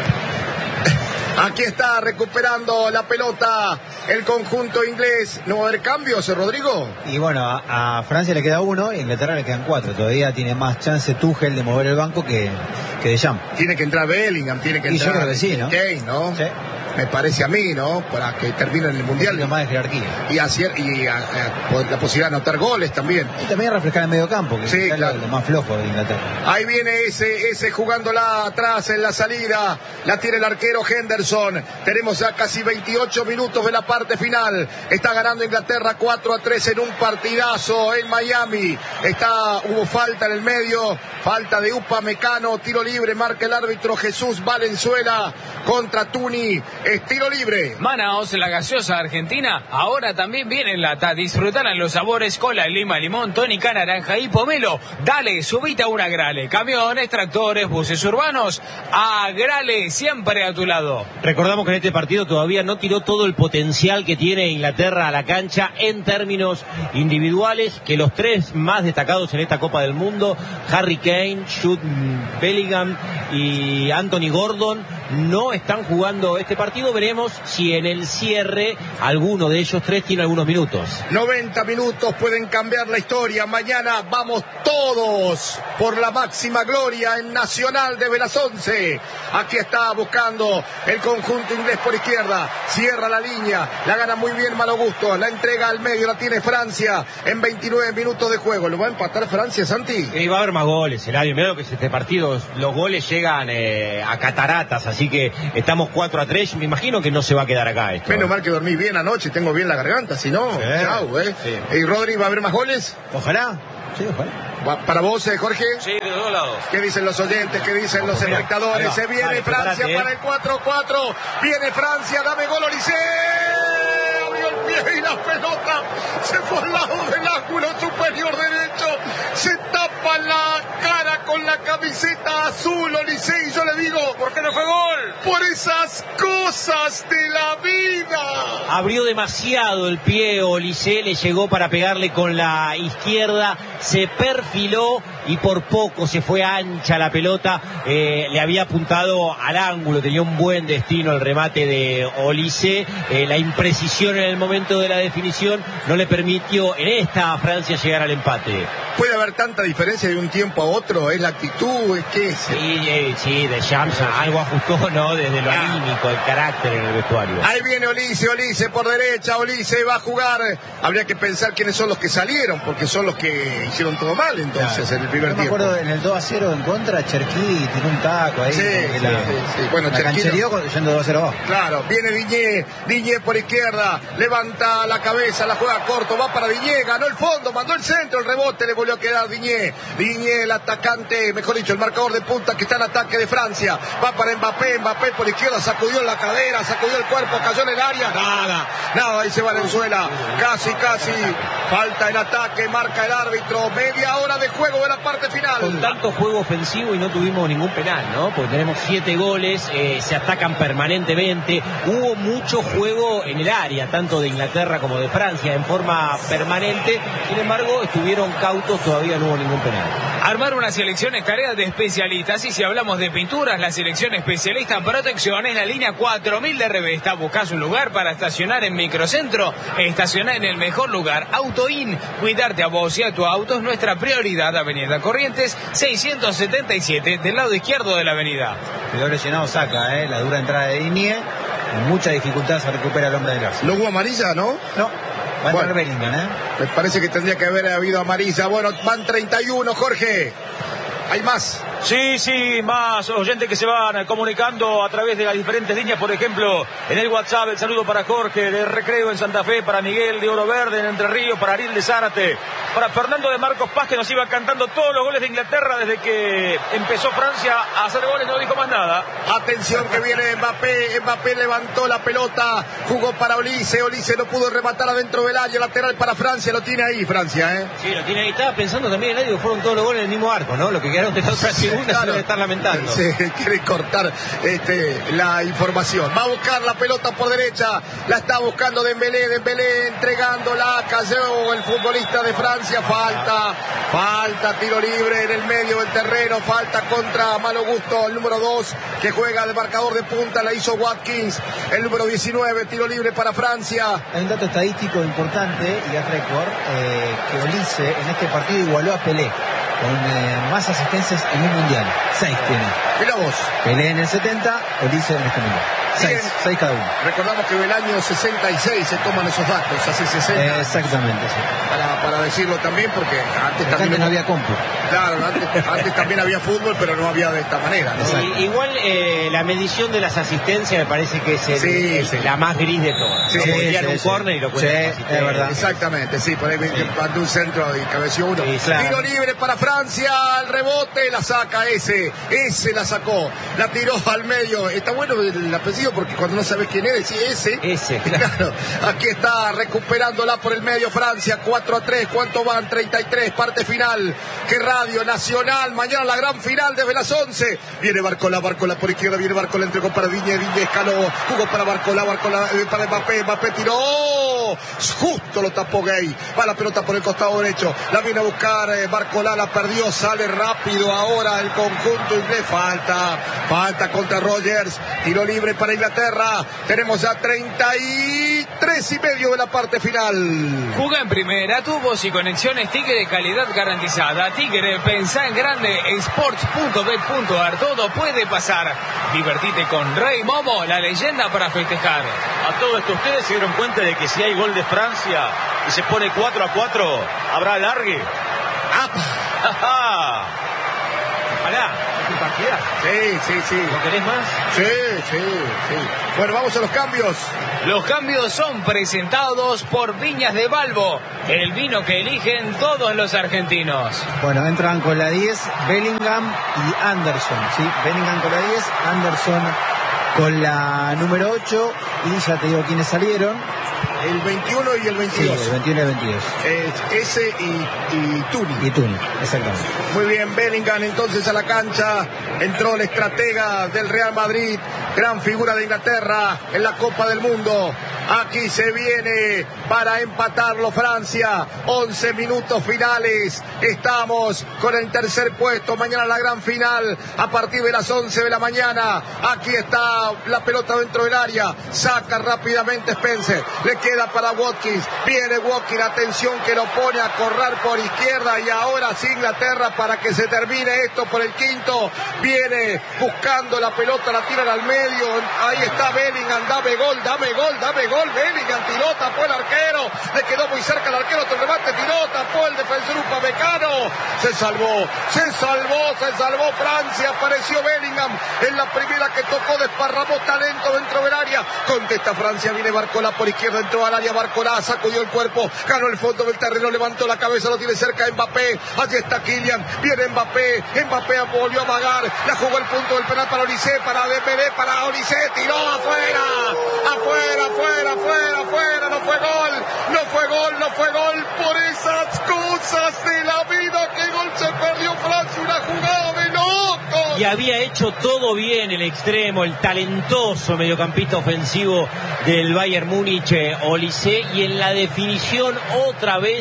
Aquí está recuperando la pelota el conjunto inglés. ¿No va a haber cambios, Rodrigo? Y bueno, a, a Francia le queda uno y a Inglaterra le quedan cuatro. Todavía tiene más chance Tuchel de mover el banco que, que de Jam. Tiene que entrar Bellingham, tiene que Y yo entrar creo que sí, ¿no? Kane, ¿no? Sí. Me parece a mí, ¿no? Para que termine en el Mundial. Un más de jerarquía. Y, hacer, y a, a, la posibilidad de anotar goles también. Y también refrescar el medio campo, que sí, es claro. lo más flojo de Inglaterra. Ahí viene ese, ese jugándola atrás en la salida. La tiene el arquero Henderson. Tenemos ya casi veintiocho minutos de la parte final. Está ganando Inglaterra cuatro a tres en un partidazo en Miami. Está, hubo falta en el medio. Falta de Upamecano. Tiro libre. Marca el árbitro Jesús Valenzuela contra Tuni. Es tiro libre. Manaos, la gaseosa argentina, ahora también viene en lata. Disfrutarán los sabores cola, lima, limón, tónica, naranja y pomelo. Dale, subite a una Grale. Camiones, tractores, buses urbanos. A Grale, siempre a tu lado. Recordamos que en este partido todavía no tiró todo el potencial que tiene Inglaterra a la cancha en términos individuales, que los tres más destacados en esta Copa del Mundo, Harry Kane, Jude Bellingham y Anthony Gordon, no están jugando este partido. Veremos si en el cierre alguno de ellos tres tiene algunos minutos. noventa minutos pueden cambiar la historia. Mañana vamos todos por la máxima gloria en Nacional de Velazonce. Aquí está buscando el conjunto inglés por izquierda. Cierra la línea. La gana muy bien Malo Gusto. La entrega al medio. La tiene Francia en veintinueve minutos de juego. ¿Lo va a empatar Francia, Santi? Y va a haber más goles, Eladio. Mirá lo que es este partido. Los goles llegan eh, a cataratas. Así que estamos cuatro a tres. Me imagino que no se va a quedar acá esto. Menos mal que dormí bien anoche. Tengo bien la garganta. Si no, sí, chau, ¿eh? Sí. ¿Y Rodri, va a haber más goles? Ojalá. Sí, ojalá. Para vos, eh, Jorge. Sí, de los dos lados. ¿Qué dicen los oyentes? ¿Qué dicen los Mirá, espectadores? va, Se viene vale, Francia prepárate, para eh. el cuatro cuatro. Viene Francia, dame gol, Olise. Abrió el pie y la pelota se fue al lado del ángulo superior derecho. Se tapa la cara con la camiseta azul, Olise. Y yo le digo, ¿por qué no fue gol? Por esas cosas de la vida. Abrió demasiado el pie, Olise le llegó para pegarle con la izquierda, se perfiló y por poco se fue ancha la pelota. Eh, le había apuntado al ángulo, tenía un buen destino el remate de Olise. Eh, la imprecisión en el momento de la definición no le permitió en esta a Francia llegar al empate. ¿Puede haber tanta diferencia de un tiempo a otro? ¿Es la actitud? ¿Es qué es? Sí, eh, sí, de Shams algo ajustó, ¿no? Desde lo anímico, el carácter en el vestuario. Ahí viene Olise, Olise por derecha, Olise va a jugar. Habría que pensar quiénes son los que salieron, porque son los que hicieron todo mal entonces Claro. en el primer Yo me tiempo. acuerdo en el dos a cero en contra, Cherquí tiró un taco ahí. Sí, como que sí, la, sí, sí. Bueno, la Cherquí canchereó con- yendo dos a cero abajo. Claro, viene Diñé, Diñé por izquierda, levanta la cabeza, la juega corto, va para Diñé, ganó el fondo, mandó el centro, el rebote le volvió a quedar Diñé. Diñé, el atacante, mejor dicho, el marcador de punta que está en ataque de Francia, va para Mbappé, Mbappé por izquierda, sacudió la cadera, sacudió el cuerpo, cayó en el área, nada, nada, ahí se Valenzuela, casi, casi, falta el ataque, marca el árbitro, media hora de juego de la parte final. Con tanto juego ofensivo y no tuvimos ningún penal, ¿no? Porque tenemos siete goles, eh, se atacan permanentemente. Hubo mucho juego en el área, tanto de Inglaterra como de Francia, en forma permanente. Sin embargo, estuvieron cautos, todavía no hubo ningún penal. Armar una selección es tarea de especialistas y si hablamos de pinturas, la selección especialista en protección es la línea cuatro mil de Revesta. Buscás un lugar para estacionar en Microcentro, estacionar en el mejor lugar. Autoin, cuidarte a vos y a tu auto es nuestra prioridad. Avenida Corrientes seiscientos setenta y siete, del lado izquierdo de la avenida. Quedó lesionado Saca, ¿eh? La dura entrada de Digne. Con mucha dificultad se recupera el hombre del Arsenal. ¿No hubo amarilla, no? No. Va a Bueno. entrar Bellingham, ¿eh? Me parece que tendría que haber habido amarilla. Bueno, van treinta y uno, Jorge. Hay más. Sí, sí, más oyentes que se van comunicando a través de las diferentes líneas, por ejemplo, en el WhatsApp, el saludo para Jorge de Recreo en Santa Fe, para Miguel de Oro Verde en Entre Ríos, para Ariel de Zárate, para Fernando de Marcos Paz, que nos iba cantando todos los goles de Inglaterra desde que empezó Francia a hacer goles, no dijo más nada. Atención que viene Mbappé. Mbappé levantó la pelota, jugó para Olise. Olise no pudo rematar adentro del área, lateral para Francia. Lo tiene ahí Francia, ¿eh? Sí, lo tiene ahí. Estaba pensando también en que fueron todos los goles en el mismo arco, ¿no? Lo que quedaron de la otra segunda Claro. se debe estar lamentando. Se quiere cortar este, la información. Va a buscar la pelota por derecha. La está buscando Dembélé. Dembélé entregándola. Cayó el futbolista de Francia. Falta. Falta. Tiro libre en el medio del terreno. Falta contra Malo Gusto. El número dos que juega de marcador de punta. La hizo Watkins. El número diecinueve. Tiro libre para Francia. Hay un dato estadístico importante y es récord, eh, que Olise en este partido igualó a Pelé con eh, más asistencias en un mundial. Seis tiene. Mira vos. Pelé en el setenta, Olise en este mundial. Seis, Bien. seis cada uno. Recordamos que en el año sesenta y seis se toman esos datos. Hace sesenta Eh, años. exactamente, sí. Para, para decirlo también, porque antes Acá también no había compu. Claro, antes, antes también había fútbol, pero no había de esta manera, ¿no? Y- igual eh, la medición de las asistencias me parece que es el- Sí, el- sí. la más gris de todas. Sí, ¿no? sí, Volvían sí, un sí. córner y lo cuentan Sí, como es asistencia. verdad. Exactamente, sí, por ahí mandó un centro y cabeció uno. Sí, claro. Tiro libre para Francia, al rebote, la saca ese, ese la sacó, la tiró al medio. Está bueno el apellido porque cuando no sabes quién es, decís ese. Ese, claro. Claro, aquí está recuperándola por el medio Francia, cuatro a tres, ¿cuánto van? treinta y tres, parte final. Que Radio Nacional, mañana la gran final desde las once. Viene Barcola, Barcola por izquierda, viene Barcola, entregó para Diñe, Diñe escaló, jugó para Barcola, Barcola eh, para Mbappé, Mbappé tiró, justo lo tapó Gay, va la pelota por el costado derecho, la viene a buscar eh, Barcola, la perdió, sale rápido ahora el conjunto inglés, falta, falta contra Rogers, tiro libre para Inglaterra, tenemos ya treinta y tres y medio de la parte final. Juega en primera, tubos y conexiones Tigre de calidad garantizada. Tigre, pensá en grande, sports punto bet punto ar, todo puede pasar. Divertite con Rey Momo, la leyenda para festejar. A todo esto, ¿ustedes se dieron cuenta de que si hay gol de Francia y se pone cuatro a cuatro, habrá alargue? ¡Ah! Ojalá, es un partidazo. Sí, sí, sí. ¿No querés más? Sí, sí, sí. Bueno, vamos a los cambios. Los cambios son presentados por Viñas de Balbo, el vino que eligen todos los argentinos. Bueno, entran con la diez Bellingham y Anderson, ¿sí? Bellingham con la diez, Anderson con la número ocho y ya te digo quiénes salieron. El veintiuno y el Sí, veintidós. el veintiuno y el veintidós. Es ese y, y Tuni. Y Tuni, exactamente. Muy bien, Bellingham entonces a la cancha. Entró el estratega del Real Madrid, gran figura de Inglaterra en la Copa del Mundo. Aquí se viene para empatarlo Francia. once minutos finales. Estamos con el tercer puesto. Mañana la gran final a partir de las once de la mañana. Aquí está la pelota dentro del área. Saca rápidamente Spencer. Le queda para Watkins. Viene Watkins. Atención que lo pone a correr por izquierda. Y ahora sí Inglaterra para que se termine esto por el quinto. Viene buscando la pelota. La tiran al medio. Ahí está Bellingham. Dame gol, dame gol, dame gol. Bellingham tiró, tapó el arquero, le quedó muy cerca el arquero, otro remate, tiró, tapó el defensor Upamecano, se salvó, se salvó, se salvó Francia, apareció Bellingham en la primera que tocó, desparramó talento dentro del área, contesta Francia, viene Barcola por izquierda, entró al área, Barcola sacudió el cuerpo, ganó el fondo del terreno, levantó la cabeza, lo tiene cerca Mbappé, allí está Kylian, viene Mbappé, Mbappé volvió a amagar, la jugó el punto del penal para Olise, para Dembélé, para Olise, tiró afuera, afuera, afuera, afuera, afuera, no fue gol, no fue gol, no fue gol, por esas cosas de la vida, que gol se perdió Francia, una jugada de loco. Y había hecho todo bien el extremo, el talentoso mediocampista ofensivo del Bayern Múnich, eh, Olise, y en la definición otra vez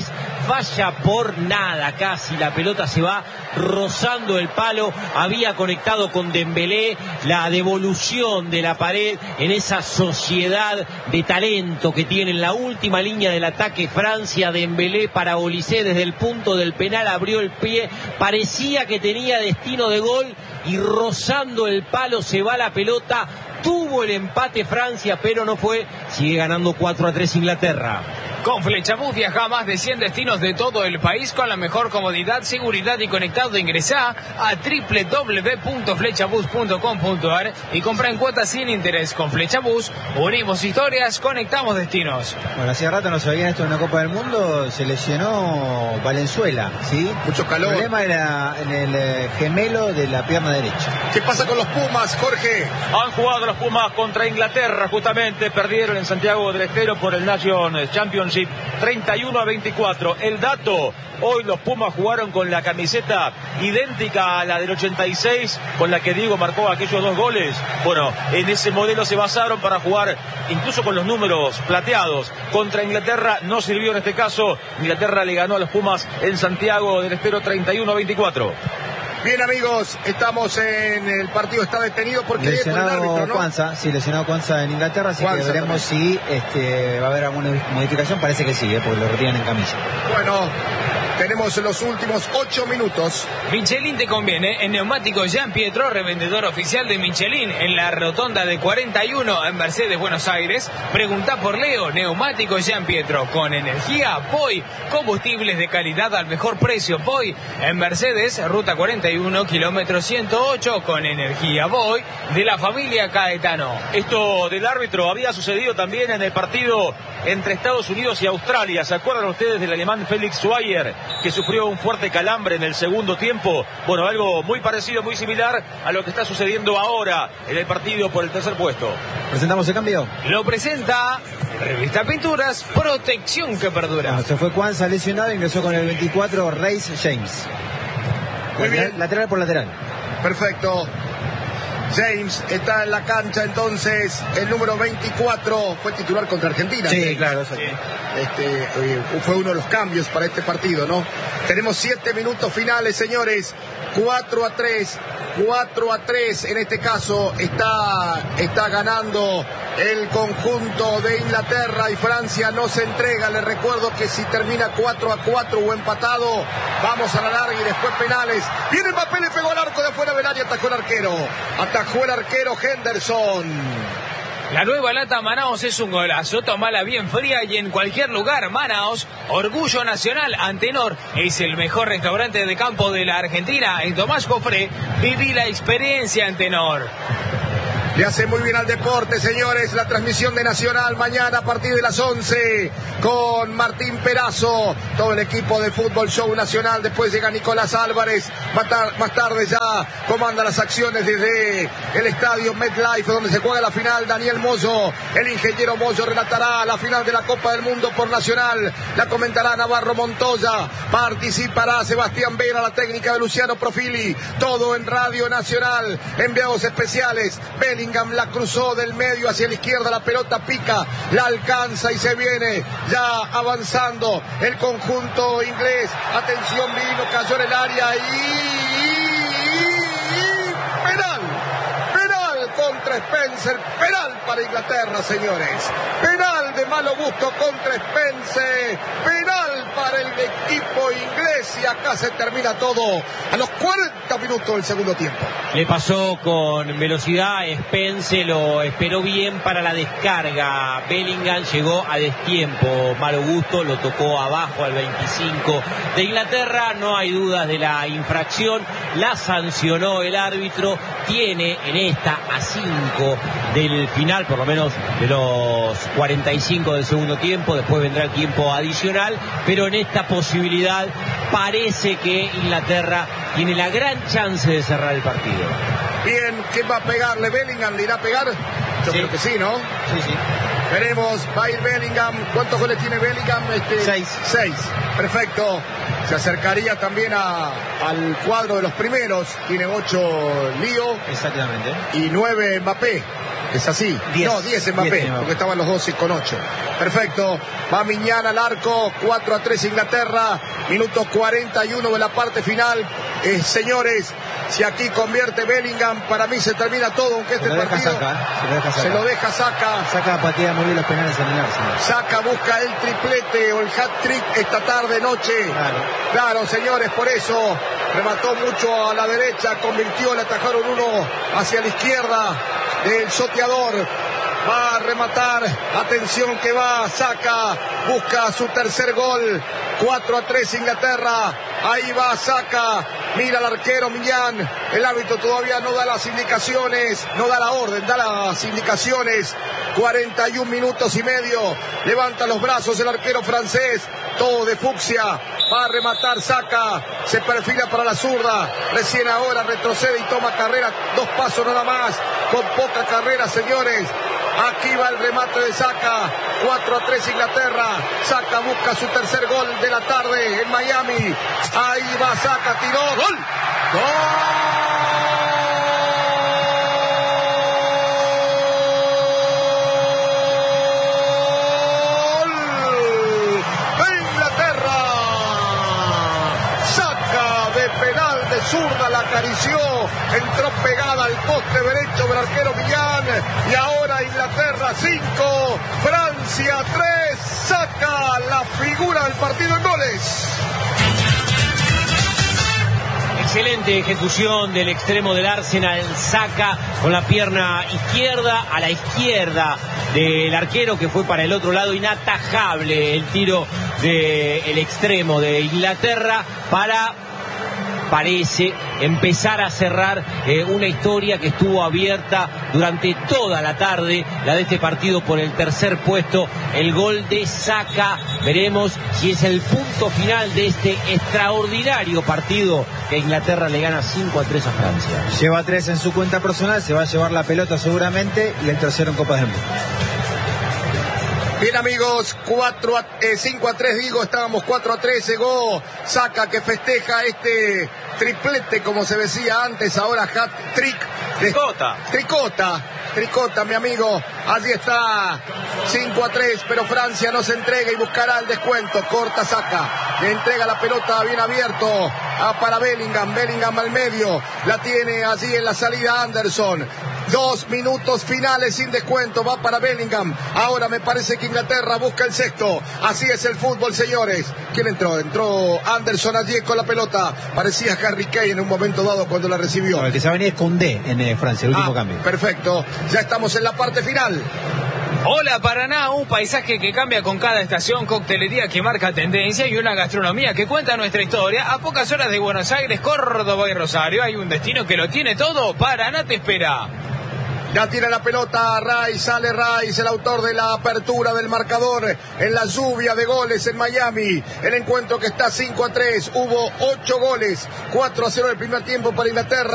falla por nada, casi la pelota se va rozando el palo, había conectado con Dembélé, la devolución de la pared en esa sociedad de talento que tiene en la última línea del ataque Francia. Dembélé para Olise desde el punto del penal, abrió el pie, parecía que tenía destino de gol y rozando el palo se va la pelota. Tuvo el empate Francia, pero no fue. Sigue ganando cuatro a tres Inglaterra. Con Flechabús viaja a más de cien destinos de todo el país con la mejor comodidad, seguridad y conectado. Ingresá a doble u doble u doble u punto flechabús punto com punto a r y compra en cuotas sin interés. Con Flechabús unimos historias, conectamos destinos. Bueno, hacía rato no se veía esto en una Copa del Mundo. Se lesionó Valenzuela, ¿sí? Mucho calor. El problema era en el eh, gemelo de la pierna derecha. ¿Qué pasa con los Pumas, Jorge? Han jugado los Pumas contra Inglaterra, justamente perdieron en Santiago del Estero por el Nations Championship treinta y uno a veinticuatro. El dato: hoy los Pumas jugaron con la camiseta idéntica a la del ochenta y seis, con la que Diego marcó aquellos dos goles. Bueno, en ese modelo se basaron para jugar incluso con los números plateados. Contra Inglaterra no sirvió en este caso. Inglaterra le ganó a los Pumas en Santiago del Estero treinta y uno a veinticuatro. Bien, amigos, estamos en el partido, está detenido porque lesionado el árbitro, ¿no? Cuanza, sí, lesionado Cuanza en Inglaterra, así Cuanza que veremos también. si este, va a haber alguna modificación. Parece que sí, ¿eh? Porque lo retiran en camilla. Bueno, tenemos los últimos ocho minutos. Michelin te conviene. En Neumáticos Jean Pietro, revendedor oficial de Michelin en la rotonda de cuarenta y uno en Mercedes, Buenos Aires. Pregunta por Leo. Neumáticos Jean Pietro, con energía P O I, combustibles de calidad al mejor precio. P O I en Mercedes, ruta cuarenta y uno, kilómetro ciento ocho, con energía P O I de la familia Caetano. Esto del árbitro había sucedido también en el partido entre Estados Unidos y Australia. ¿Se acuerdan ustedes del alemán Felix Schweier, que sufrió un fuerte calambre en el segundo tiempo? Bueno, algo muy parecido, muy similar a lo que está sucediendo ahora en el partido por el tercer puesto. ¿Presentamos el cambio? Lo presenta Revista Pinturas, protección que perdura. Bueno, se fue Cuanza lesionado, ingresó con el veinticuatro Reece James. Muy lateral, bien. Lateral por lateral. Perfecto. James está en la cancha, entonces el número veinticuatro fue titular contra Argentina. Sí, James. claro, eso. Sí. Este, eh, fue uno de los cambios para este partido, ¿no? Tenemos siete minutos finales, señores. cuatro a tres. cuatro a tres en este caso está, está ganando el conjunto de Inglaterra y Francia no se entrega. Les recuerdo que si termina cuatro a cuatro o empatado, vamos a la larga y después penales. Viene Mbappé, le pegó al arco de afuera del área, atajó el arquero. Atajó el arquero Henderson. La nueva lata Manaos es un golazo, tomala bien fría y en cualquier lugar. Manaos, orgullo nacional. Antenor es el mejor restaurante de campo de la Argentina. En Tomás Cofré, viví la experiencia Antenor. Le hace muy bien al deporte, señores. La transmisión de Nacional mañana a partir de las once con Martín Perazo, todo el equipo de Fútbol Show Nacional. Después llega Nicolás Álvarez. Más, tar- más tarde ya comanda las acciones desde el estadio MetLife, donde se juega la final. Daniel Mozo, el ingeniero Mozo, relatará la final de la Copa del Mundo por Nacional. La comentará Navarro Montoya. Participará Sebastián Vera, la técnica de Luciano Profili. Todo en Radio Nacional. Enviados especiales. Bellingham la cruzó del medio hacia la izquierda, la pelota pica, la alcanza y se viene ya avanzando el conjunto inglés. Atención, vino, cayó en el área y, y, y, y penal, penal contra Spencer, penal para Inglaterra, señores, penal de malo gusto contra Spencer, penal para el equipo inglés y acá se termina todo a los cuarenta minutos del segundo tiempo. Le pasó con velocidad, Spence lo esperó bien para la descarga. Bellingham llegó a destiempo, malo gusto, lo tocó abajo al veinticinco de Inglaterra. No hay dudas de la infracción, la sancionó el árbitro. Tiene en esta a cinco del final, por lo menos de los cuarenta y cinco del segundo tiempo. Después vendrá el tiempo adicional, pero en esta posibilidad parece que Inglaterra tiene la gran chance de cerrar el partido. Bien, ¿quién va a pegarle? ¿Bellingham le irá a pegar? Yo Sí. creo que sí, ¿no? Sí, sí. Veremos, va a ir Bellingham. ¿Cuántos goles tiene Bellingham? Este, Seis. Seis, perfecto. Se acercaría también a, al cuadro de los primeros. Tiene ocho Lío Exactamente. y nueve Mbappé. ¿Es así? diez. No, diez Mbappé, diez, porque estaban los doce con ocho. Perfecto. Va Miñán al arco, cuatro a tres Inglaterra, minuto cuarenta y uno de la parte final. Eh, señores, si aquí convierte Bellingham, para mí se termina todo, aunque este se lo deja partido Saka, ¿eh? se lo deja Saka. se lo deja Saka. Saka patea muy bien los penales en el Arsenal. Saka busca el triplete o el hat-trick esta tarde, noche. Claro. Claro, señores, por eso remató mucho a la derecha, convirtió, le atajaron uno hacia la izquierda del soteador. Va a rematar, atención que va, Saka, busca su tercer gol, cuatro a tres Inglaterra, ahí va Saka, mira al arquero Millán, el árbitro todavía no da las indicaciones, no da la orden, da las indicaciones, cuarenta y un minutos y medio, levanta los brazos el arquero francés, todo de fucsia, va a rematar Saka, se perfila para la zurda, recién ahora retrocede y toma carrera, dos pasos nada más, con poca carrera, señores. Aquí va el remate de Saka, cuatro a tres Inglaterra, Saka busca su tercer gol de la tarde en Miami, ahí va Saka, tiró, ¡gol! ¡Gol! Zurda la acarició, entró pegada al poste derecho del arquero Millán y ahora Inglaterra cinco, Francia tres, Saka la figura del partido en goles. Excelente ejecución del extremo del Arsenal, Saka con la pierna izquierda a la izquierda del arquero que fue para el otro lado, inatajable el tiro del extremo de Inglaterra para... parece empezar a cerrar eh, una historia que estuvo abierta durante toda la tarde, la de este partido por el tercer puesto, el gol de Saka. Veremos si es el punto final de este extraordinario partido que Inglaterra le gana cinco a tres a Francia. Lleva tres en su cuenta personal, se va a llevar la pelota seguramente y el tercero en Copa del Mundo. Bien amigos, cuatro a, eh, cinco a tres digo, estábamos cuatro a tres, llegó Saka que festeja este triplete como se decía antes, ahora hat-trick. Tricota. Tricota, tricota mi amigo, allí está, cinco a tres, pero Francia no se entrega y buscará el descuento, corta Saka, le entrega la pelota bien abierto a para Bellingham, Bellingham al medio, la tiene allí en la salida Anderson. Dos minutos finales sin descuento, va para Bellingham. Ahora me parece que Inglaterra busca el sexto. Así es el fútbol, señores. ¿Quién entró? Entró Anderson allí con la pelota. Parecía Harry Kane en un momento dado cuando la recibió. No, el que se va a venir es Koundé en eh, Francia, el último ah, cambio. Perfecto. Ya estamos en la parte final. Hola Paraná, un paisaje que cambia con cada estación, coctelería que marca tendencia y una gastronomía que cuenta nuestra historia. A pocas horas de Buenos Aires, Córdoba y Rosario hay un destino que lo tiene todo. Paraná te espera. Ya tira la pelota Rice, sale Rice, el autor de la apertura del marcador en la lluvia de goles en Miami. El encuentro que está cinco a tres, hubo ocho goles, cuatro a cero el primer tiempo para Inglaterra.